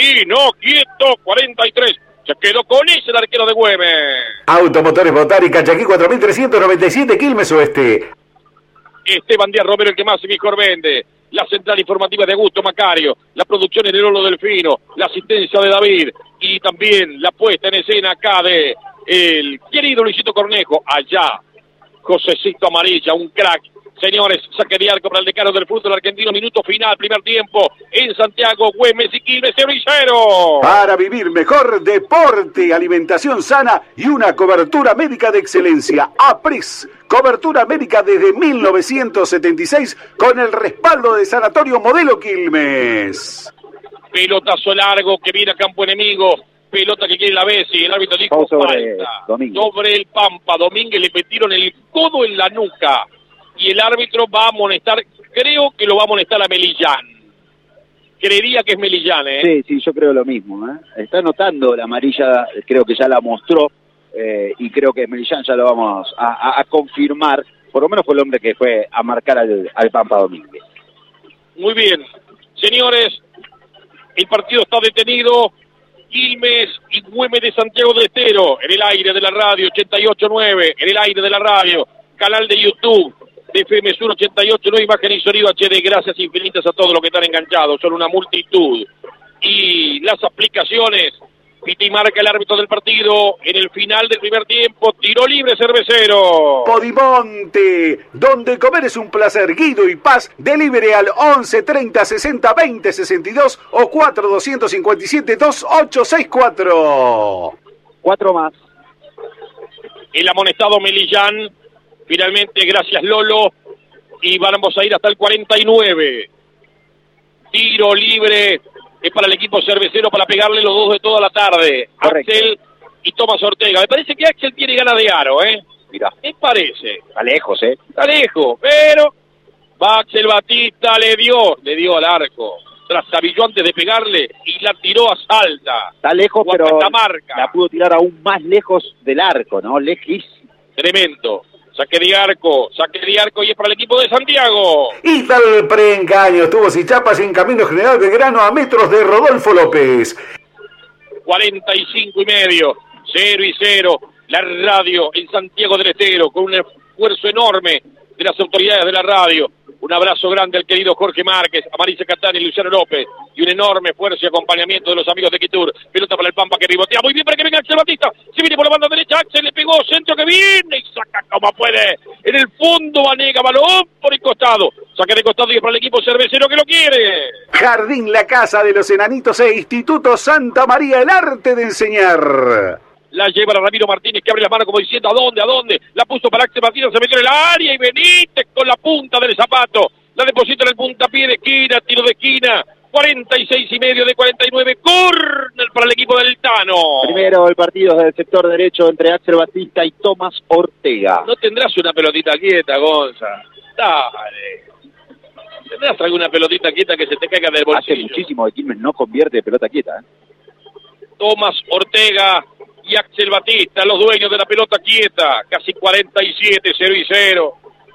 43, se quedó con ese el arquero de Güemes. Automotores Botari, Cachaquí 4397, Quilmes Oeste. Esteban Díaz Romero, el que más y mejor vende. La central informativa de Augusto Macario, la producción en el Olo Delfino, la asistencia de David y también la puesta en escena acá de el querido Luisito Cornejo. Allá, Josecito Amarilla, un crack. Señores, saque de arco para el decano del fútbol argentino, minuto final, primer tiempo, en Santiago, Güemes y Quilmes, 0-0. Para vivir mejor, deporte, alimentación sana y una cobertura médica de excelencia. APRES, cobertura médica desde 1976 con el respaldo de Sanatorio Modelo Quilmes. Pelotazo largo que viene a campo enemigo. Pelota que quiere la Bessi, el árbitro dijo falta. Sobre el Pampa, Domínguez le metieron el codo en la nuca. Y el árbitro va a amonestar, creo que lo va a amonestar a Melillán. Creería que es Melillán, ¿eh? Sí, yo creo lo mismo, ¿eh? Está anotando la amarilla, creo que ya la mostró, y creo que es Melillán, ya lo vamos a confirmar. Por lo menos fue el hombre que fue a marcar al Pampa Domínguez. Muy bien. Señores, el partido está detenido. Quilmes y Güemes de Santiago del Estero, en el aire de la radio 88.9, en el aire de la radio, canal de YouTube de FM Sur 88.9, imagen y sonido HD. Gracias infinitas a todos los que están enganchados, son una multitud. Y las aplicaciones, pita y marca el árbitro del partido en el final del primer tiempo, tiro libre cervecero. Podimonte, donde comer es un placer. Guido y Paz, delivery al 11 30 60 20 62 o 4 257 2864. 4 más. El amonestado Melillán, finalmente, gracias Lolo, y vamos a ir hasta el 49. Tiro libre es para el equipo cervecero para pegarle los dos de toda la tarde. Correcto. Axel y Tomás Ortega. Me parece que Axel tiene ganas de aro, ¿eh? Mirá. Me parece. Está lejos, Está lejos, pero va Axel Batista, le dio al arco. Trastabilló antes de pegarle y la tiró a Salta. Está lejos, pero Catamarca. la pudo tirar aún más lejos del arco, ¿no? Lejísimo. Tremendo. Saque de arco y es para el equipo de Santiago. Ital Preengaños, Tubos y Chapas en Camino General Belgrano a metros de Rodolfo López. 45:30, 0-0. La radio en Santiago del Estero con un esfuerzo enorme de las autoridades de la radio. Un abrazo grande al querido Jorge Márquez, a Marisa Catani y Luciano López. Y un enorme esfuerzo y acompañamiento de los amigos de Quitur. Pelota para el Pampa que ribotea muy bien para que venga Axel Batista. Se viene por la banda derecha, Axel le pegó, centro que viene y saca como puede. En el fondo Vanega, balón por el costado. Saca de costado y es para el equipo cervecero que lo quiere. Jardín La Casa de los Enanitos e Instituto Santa María, el arte de enseñar. La lleva a Ramiro Martínez que abre la mano como diciendo ¿a dónde? La puso para Axel Martínez, se metió en el área y Benítez con la punta del zapato. La deposita en el puntapié de esquina, tiro de esquina. 46:30 de 49, córner para el equipo del Tano. Primero el partido del sector derecho entre Axel Batista y Tomás Ortega. ¿No tendrás una pelotita quieta, Gonza? Dale. ¿Tendrás alguna pelotita quieta que se te caiga del bolsillo? Hace muchísimo que Quilmes no convierte de pelota quieta, Tomás Ortega y Axel Batista, los dueños de la pelota quieta, casi 47, 0-0.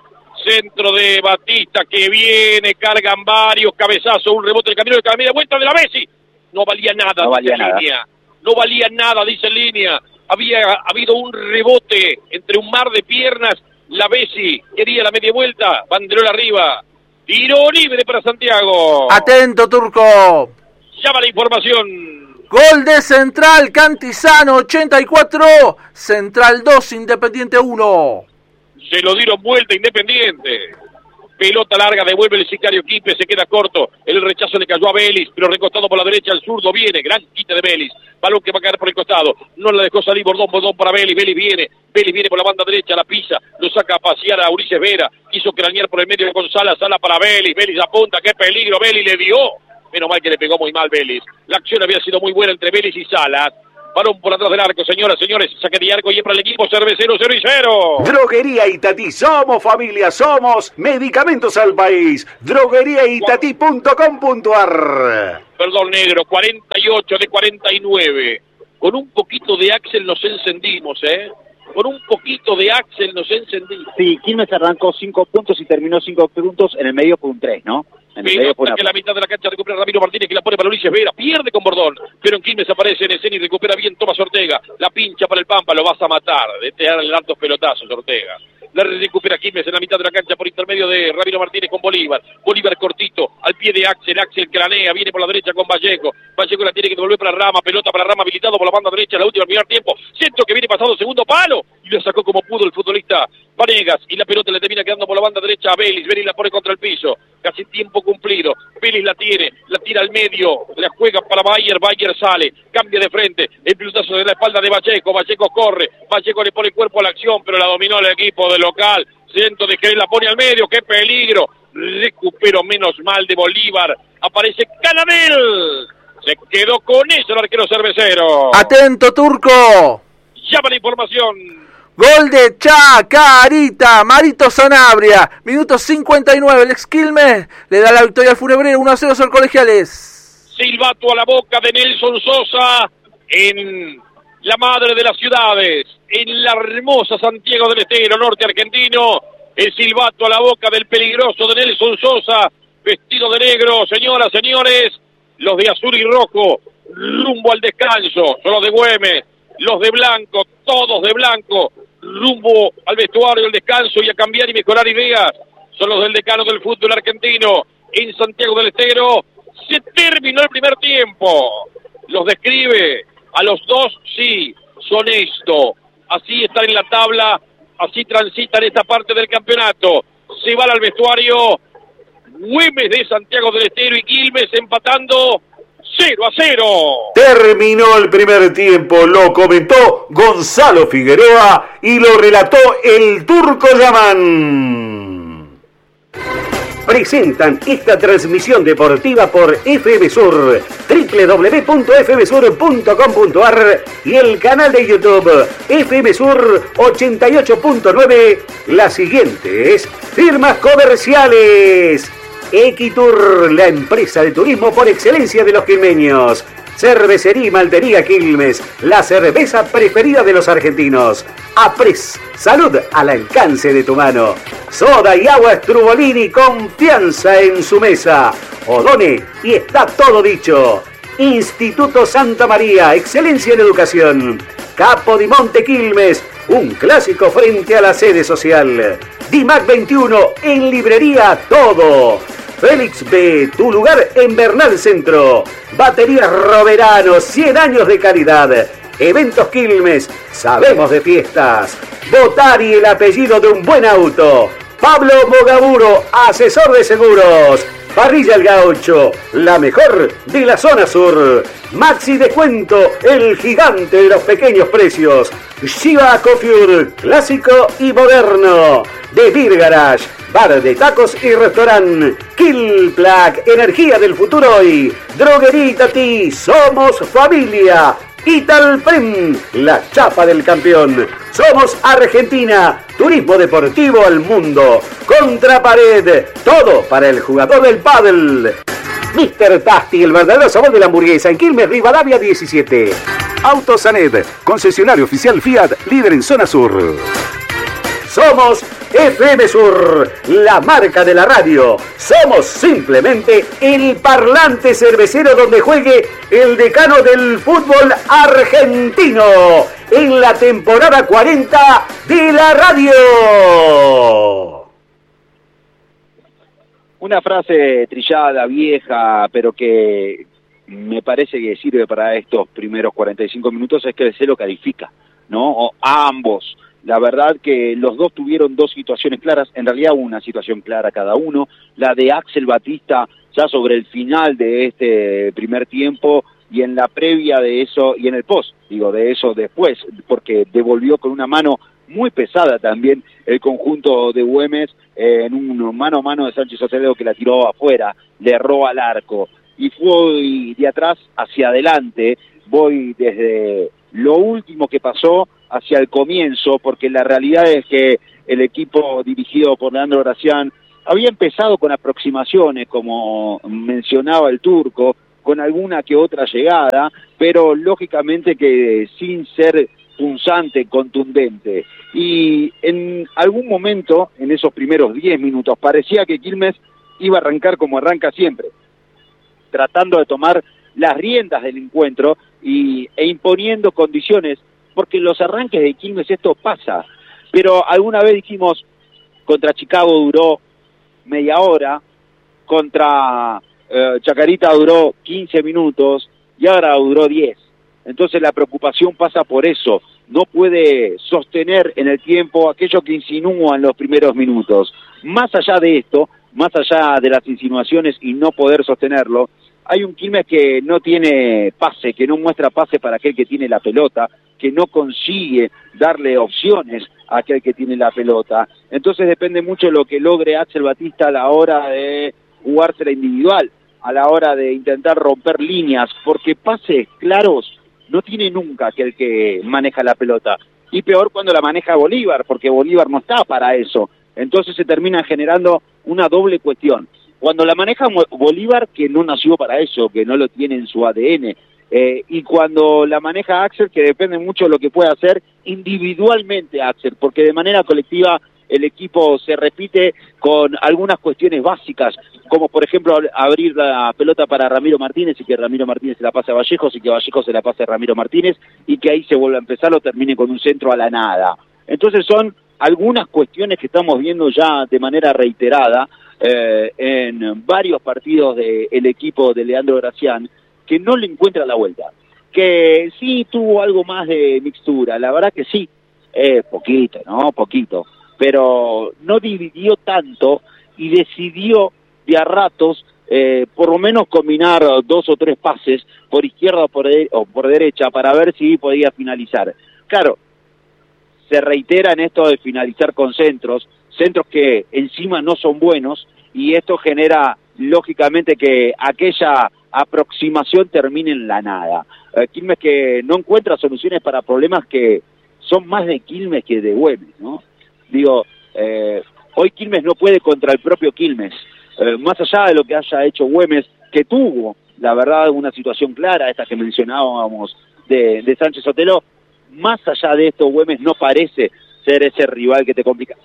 Centro de Batista que viene, cargan varios, cabezazo, un rebote del camino de la media vuelta de la Messi. No valía nada, no valía nada, dice en línea. Había habido un rebote entre un mar de piernas. La Messi quería la media vuelta, banderol arriba. Tiro libre para Santiago. Atento, Turco. Llama la información. Gol de Central, Cantizano, 84. Central 2, Independiente 1. Se lo dieron vuelta Independiente. Pelota larga, devuelve el sicario Quispe, se queda corto. El rechazo le cayó a Vélez, pero recostado por la derecha, el zurdo viene. Gran quite de Vélez. Balón que va a caer por el costado. No la dejó salir Bordón para Vélez. Vélez viene por la banda derecha, la pisa. Lo saca a pasear a Ulises Vera. Quiso cranear por el medio con Sala para Vélez. Vélez apunta, qué peligro. Vélez le dio. Menos mal que le pegó muy mal Vélez. La acción había sido muy buena entre Vélez y Salas. Balón por atrás del arco, señoras, señores. Saque de arco y es para el equipo cervecero 0-0. Droguería Itatí, somos familia, somos medicamentos al país. drogueriaitatí.com.ar. Perdón, negro, 48 de 49. Con un poquito de Axel nos encendimos, Con un poquito de Axel nos encendimos. Sí, Quilmes arrancó 5 puntos y terminó 5 puntos. En el medio fue un 3, ¿no? En el medio fue una... que la mitad de la cancha recupera Ramiro Martínez, que la pone para Ulises Vera, pierde con Bordón, pero en Quilmes aparece en escena y recupera bien Tomás Ortega, la pincha para el Pampa, lo vas a matar, de darle altos pelotazos Ortega. La recupera Quilmes en la mitad de la cancha por intermedio de Ramiro Martínez con Bolívar cortito, al pie de Axel cranea, viene por la derecha con Vallejo la tiene que devolver para Rama, pelota para Rama, habilitado por la banda derecha, la última del primer tiempo, centro que viene pasado segundo palo, y lo sacó como pudo el futbolista Vanegas, y la pelota le termina quedando por la banda derecha a Vélez la pone contra el piso, casi tiempo cumplido, Vélez la tiene, la tira al medio, la juega para Bayer sale, cambia de frente, el pelotazo de la espalda de Vallejo corre, Vallejo le pone cuerpo a la acción, pero la dominó el equipo del local, centro de que la pone al medio, qué peligro, recupero menos mal de Bolívar, aparece Canadel, se quedó con eso el arquero cervecero. Atento, Turco. Llama la información. Gol de Chacarita, Marito Sanabria, minuto 59, el ex Quilmes le da la victoria al Funebrero, 1-0 sobre Colegiales. Silbato a la boca de Nelson Sosa en la madre de las ciudades, en la hermosa Santiago del Estero, norte argentino, el silbato a la boca del peligroso de Nelson Sosa, vestido de negro, señoras, señores, los de azul y rojo, rumbo al descanso, son los de Güemes, los de blanco, todos de blanco, rumbo al vestuario, al descanso y a cambiar y mejorar ideas, son los del decano del fútbol argentino, en Santiago del Estero, se terminó el primer tiempo, los describe, a los dos, sí, son esto, así están en la tabla, así transitan esta parte del campeonato, se van al vestuario, Güemes de Santiago del Estero y Quilmes empatando 0-0. Terminó el primer tiempo, lo comentó Gonzalo Figueroa y lo relató el Turco Yaman. Presentan esta transmisión deportiva por FM Sur, www.fmsur.com.ar y el canal de YouTube FM Sur 88.9. Las siguientes firmas comerciales: Equitur, la empresa de turismo por excelencia de los quilmeños. Cervecería y Maltería Quilmes, la cerveza preferida de los argentinos. Apres, salud al alcance de tu mano. Soda y agua Strubolini, confianza en su mesa. Odone, y está todo dicho. Instituto Santa María, excelencia en educación. Capo di Monte Quilmes, un clásico frente a la sede social. Dimac 21, en librería todo. Félix B, tu lugar en Bernal Centro. Baterías Roverano, 100 años de calidad. Eventos Quilmes, sabemos de fiestas. Botari, el apellido de un buen auto. Pablo Mogaburo, asesor de seguros. Parrilla El Gaucho, la mejor de la zona sur. Maxi Descuento, el gigante de los pequeños precios. Shiva Coiffure, clásico y moderno. The Beer Garage, bar de tacos y restaurante. Kill Plaque, energía del futuro hoy. Droguería Itatí, somos familia. Italprem, la chapa del campeón. Somos Argentina, turismo deportivo al mundo. Contrapared, todo para el jugador del pádel. Mr. Tasty, el verdadero sabor de la hamburguesa, en Quilmes, Rivadavia 17. Autosanet, concesionario oficial Fiat, líder en zona sur. Somos FM Sur, la marca de la radio. Somos simplemente el parlante cervecero donde juegue el decano del fútbol argentino en la temporada 40 de la radio. Una frase trillada, vieja, pero que me parece que sirve para estos primeros 45 minutos es que se lo califica, ¿no? O a ambos. La verdad que los dos tuvieron dos situaciones claras, en realidad una situación clara cada uno, la de Axel Batista ya sobre el final de este primer tiempo y en la previa de eso, y en el post, digo, de eso después, porque devolvió con una mano muy pesada también el conjunto de Güemes en un mano a mano de Sánchez Sotelo que la tiró afuera, le erró al arco, y fue de atrás hacia adelante, voy desde lo último que pasó hacia el comienzo, porque la realidad es que el equipo dirigido por Leandro Gracián había empezado con aproximaciones, como mencionaba el turco, con alguna que otra llegada, pero lógicamente que sin ser punzante, contundente. Y en algún momento, en esos primeros 10 minutos, parecía que Quilmes iba a arrancar como arranca siempre, tratando de tomar las riendas del encuentro e imponiendo condiciones, porque en los arranques de Quilmes esto pasa. Pero alguna vez dijimos, contra Chicago duró media hora, contra Chacarita duró 15 minutos y ahora duró 10. Entonces la preocupación pasa por eso. No puede sostener en el tiempo aquello que insinúa en los primeros minutos. Más allá de esto, más allá de las insinuaciones y no poder sostenerlo, hay un Quilmes que no tiene pase, que no muestra pase para aquel que tiene la pelota, que no consigue darle opciones a aquel que tiene la pelota. Entonces depende mucho de lo que logre Axel Batista a la hora de jugársela individual, a la hora de intentar romper líneas, porque pases claros no tiene nunca aquel que maneja la pelota. Y peor cuando la maneja Bolívar, porque Bolívar no está para eso. Entonces se termina generando una doble cuestión. Cuando la maneja Bolívar, que no nació para eso, que no lo tiene en su ADN, y cuando la maneja Axel, que depende mucho de lo que pueda hacer individualmente Axel, porque de manera colectiva el equipo se repite con algunas cuestiones básicas, como por ejemplo abrir la pelota para Ramiro Martínez y que Ramiro Martínez se la pase a Vallejos y que Vallejos se la pase a Ramiro Martínez y que ahí se vuelva a empezar o termine con un centro a la nada. Entonces son algunas cuestiones que estamos viendo ya de manera reiterada en varios partidos del equipo de Leandro Gracián, que no le encuentra la vuelta, que sí tuvo algo más de mixtura, la verdad que sí, poquito, ¿no? Poquito, pero no dividió tanto y decidió de a ratos por lo menos combinar 2 o 3 pases por izquierda o por derecha para ver si podía finalizar. Claro, se reitera en esto de finalizar con centros que encima no son buenos, y esto genera lógicamente que aquella aproximación termine en la nada. Quilmes que no encuentra soluciones para problemas que son más de Quilmes que de Güemes, ¿no? Digo, hoy Quilmes no puede contra el propio Quilmes, más allá de lo que haya hecho Güemes, que tuvo, la verdad, una situación clara, esta que mencionábamos de Sánchez Sotelo. Más allá de esto, Güemes no parece ser ese rival que te complica.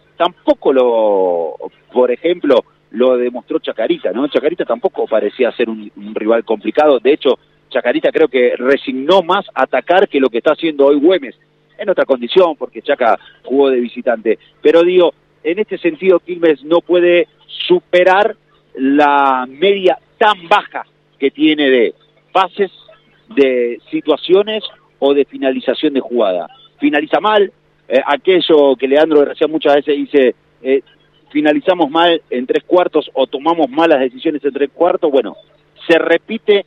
Tampoco por ejemplo, lo demostró Chacarita, ¿no? Chacarita tampoco parecía ser un rival complicado. De hecho, Chacarita creo que resignó más atacar que lo que está haciendo hoy Güemes, en otra condición, porque Chaca jugó de visitante. Pero digo, en este sentido, Quilmes no puede superar la media tan baja que tiene de pases, de situaciones o de finalización de jugada. Finaliza mal, aquello que Leandro Gracián muchas veces dice, finalizamos mal en 3/4 o tomamos malas decisiones en 3/4, bueno, se repite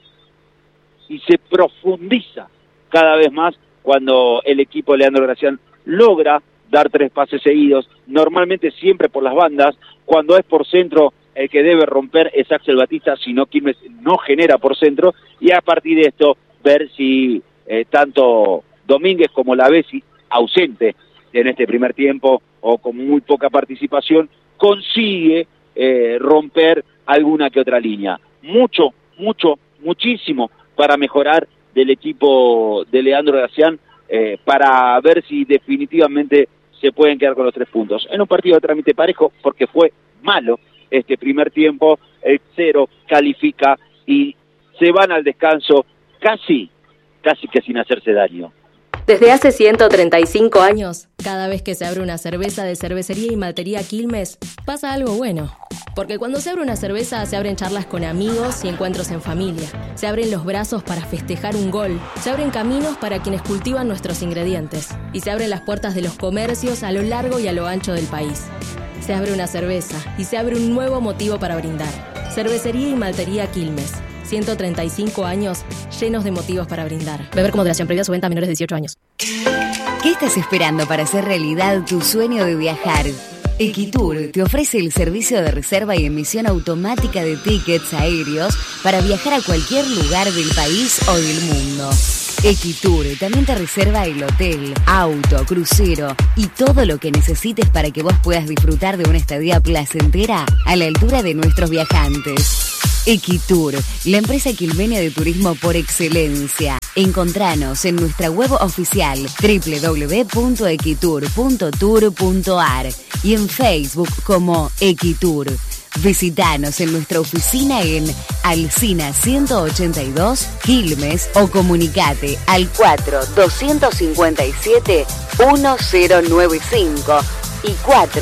y se profundiza cada vez más cuando el equipo de Leandro Gracián logra dar 3 pases seguidos, normalmente siempre por las bandas. Cuando es por centro, el que debe romper es Axel Batista, si no Quilmes no genera por centro, y a partir de esto ver si tanto Domínguez como Lavesi, ausente en este primer tiempo o con muy poca participación, consigue romper alguna que otra línea. Muchísimo para mejorar del equipo de Leandro Gracián, para ver si definitivamente se pueden quedar con los 3 puntos. En un partido de trámite parejo, porque fue malo este primer tiempo, el 0 califica y se van al descanso casi que sin hacerse daño. Desde hace 135 años, cada vez que se abre una cerveza de Cervecería y Maltería Quilmes, pasa algo bueno. Porque cuando se abre una cerveza, se abren charlas con amigos y encuentros en familia. Se abren los brazos para festejar un gol. Se abren caminos para quienes cultivan nuestros ingredientes. Y se abren las puertas de los comercios a lo largo y a lo ancho del país. Se abre una cerveza y se abre un nuevo motivo para brindar. Cervecería y Maltería Quilmes. 135 años llenos de motivos para brindar. Beber con moderación, prohibida su venta a menores de 18 años. ¿Qué estás esperando para hacer realidad tu sueño de viajar? Equitur te ofrece el servicio de reserva y emisión automática de tickets aéreos para viajar a cualquier lugar del país o del mundo. Equitur también te reserva el hotel, auto, crucero y todo lo que necesites para que vos puedas disfrutar de una estadía placentera a la altura de nuestros viajantes. Equitur, la empresa quilmenia de turismo por excelencia. Encontranos en nuestra web oficial www.equitur.tour.ar y en Facebook como Equitur. Visítanos en nuestra oficina en Alsina 182, Quilmes, o comunicate al 4-257-1095 y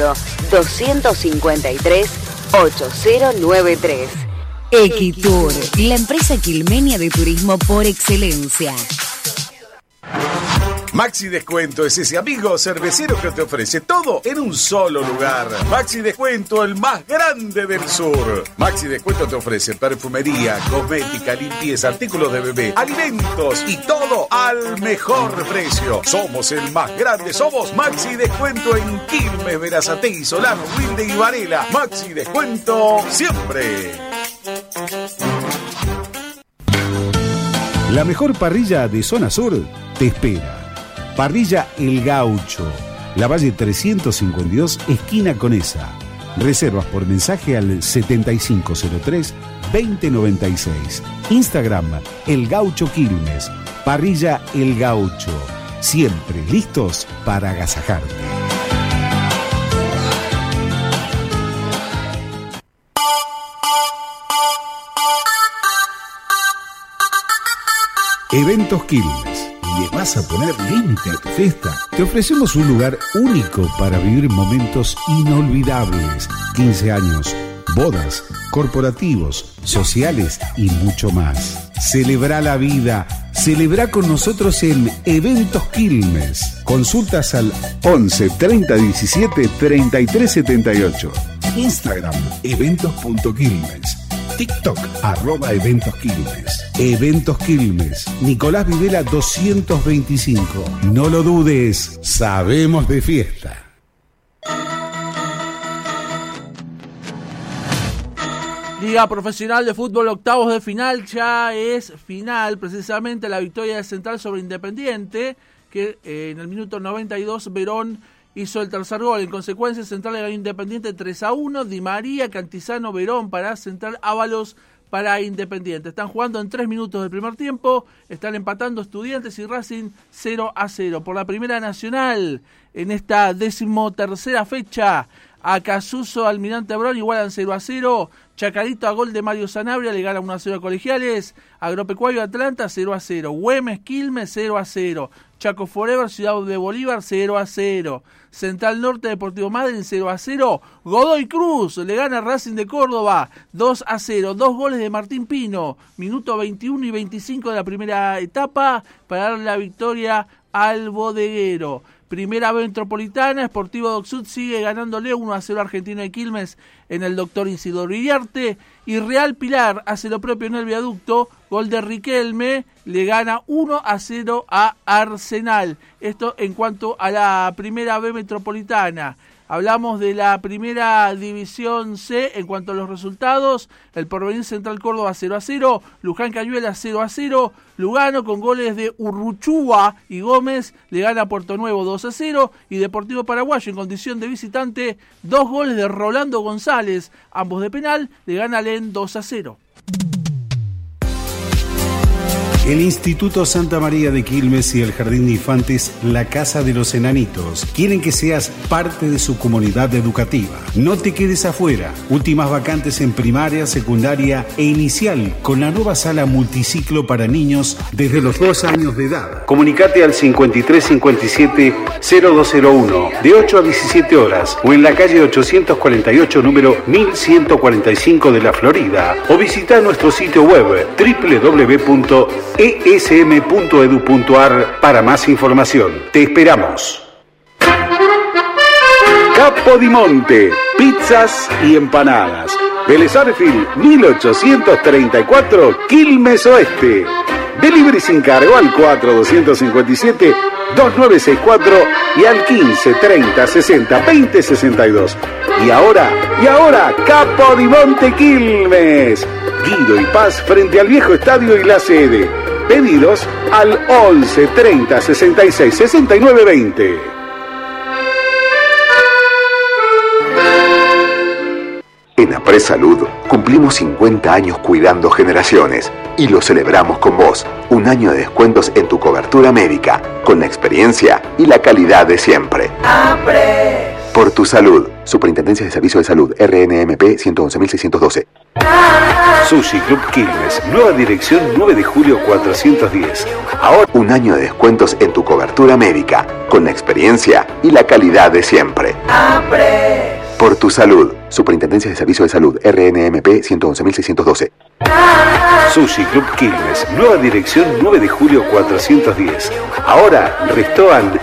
4-253-8093. Equitur, la empresa quilmenia de turismo por excelencia. Maxi Descuento es ese amigo cervecero que te ofrece todo en un solo lugar. Maxi Descuento, el más grande del sur. Maxi Descuento te ofrece perfumería, cosmética, limpieza, artículos de bebé, alimentos y todo al mejor precio. Somos el más grande, somos Maxi Descuento en Quilmes, Berazategui, Solano, Wilde y Varela. Maxi Descuento siempre. La mejor parrilla de zona sur te espera. Parrilla El Gaucho, La Valle 352, esquina Conesa. Reservas por mensaje al 7503-2096. Instagram El Gaucho Quilmes. Parrilla El Gaucho. Siempre listos para agasajarte. Eventos Quilmes. ¿Le vas a poner límite a tu fiesta? Te ofrecemos un lugar único para vivir momentos inolvidables. 15 años, bodas, corporativos, sociales y mucho más. Celebra la vida. Celebra con nosotros en Eventos Quilmes. Consultas al 11 30 17 33 78. Instagram eventos.quilmes. TikTok, @Eventos Quilmes. Eventos Quilmes. Nicolás Videla 225. No lo dudes, sabemos de fiesta. Liga Profesional de Fútbol, octavos de final, ya es final, precisamente la victoria de Central sobre Independiente, que en el minuto 92 Verón hizo el tercer gol. En consecuencia, Central le ganó Independiente 3-1, Di María, Cantizano, Verón para Central, Ábalos para Independiente. Están jugando en 3 minutos del primer tiempo, están empatando Estudiantes y Racing 0-0. Por la Primera Nacional, en esta 13ª fecha, Acasuso, Almirante Brown igualan 0-0, Chacarito a gol de Mario Sanabria le gana 1-0 a Colegiales, Agropecuario Atlanta 0-0, Güemes Quilmes 0-0, Chaco Forever Ciudad de Bolívar 0-0, Central Norte Deportivo Madryn 0-0, Godoy Cruz le gana Racing de Córdoba 2-0, 2 goles de Martín Pino, minuto 21 y 25 de la primera etapa para dar la victoria al bodeguero. Primera B Metropolitana, Sportivo Doc Sud sigue ganándole 1-0 Argentino de Quilmes en el Doctor Isidoro Iriarte, y Real Pilar hace lo propio en el Viaducto, gol de Riquelme, le gana 1-0 a Arsenal. Esto en cuanto a la Primera B Metropolitana. Hablamos de la Primera División C en cuanto a los resultados. El Porvenir Central Córdoba 0-0, Luján Cañuelas 0-0, Lugano con goles de Urruchúa y Gómez le gana a Puerto Nuevo 2-0, y Deportivo Paraguayo en condición de visitante 2 goles de Rolando González, ambos de penal, le gana a Len 2-0. El Instituto Santa María de Quilmes y el Jardín de Infantes La Casa de los Enanitos quieren que seas parte de su comunidad educativa. No te quedes afuera. Últimas vacantes en primaria, secundaria e inicial con la nueva sala multiciclo para niños desde los 2 años de edad. Comunicate al 5357-0201 de 8 a 17 horas o en la calle 848 número 1145 de la Florida o visita nuestro sitio web www.esm.edu.ar para más información. Te esperamos. Capodimonte, pizzas y empanadas. Vélez Arfield, 1834, Quilmes Oeste. Delivery sin cargo al 4257-2964 y al 1530602062. Y ahora, Capodimonte Quilmes. Guido y Paz frente al viejo estadio y la sede. Pedidos al 11 30 66 69 20. En Apres Salud cumplimos 50 años cuidando generaciones y lo celebramos con vos. Un año de descuentos en tu cobertura médica, con la experiencia y la calidad de siempre. Apres. Por tu salud. Superintendencia de Servicio de Salud, RNMP 111.612. Sushi Club Quilmes, nueva dirección 9 de julio 410. Ahora un año de descuentos en tu cobertura médica, con la experiencia y la calidad de siempre. ¡Apres! Por tu salud. Superintendencia de Servicio de Salud, RNMP 111.612. Sushi Club Quilmes, nueva dirección 9 de julio 410. Ahora, restaurant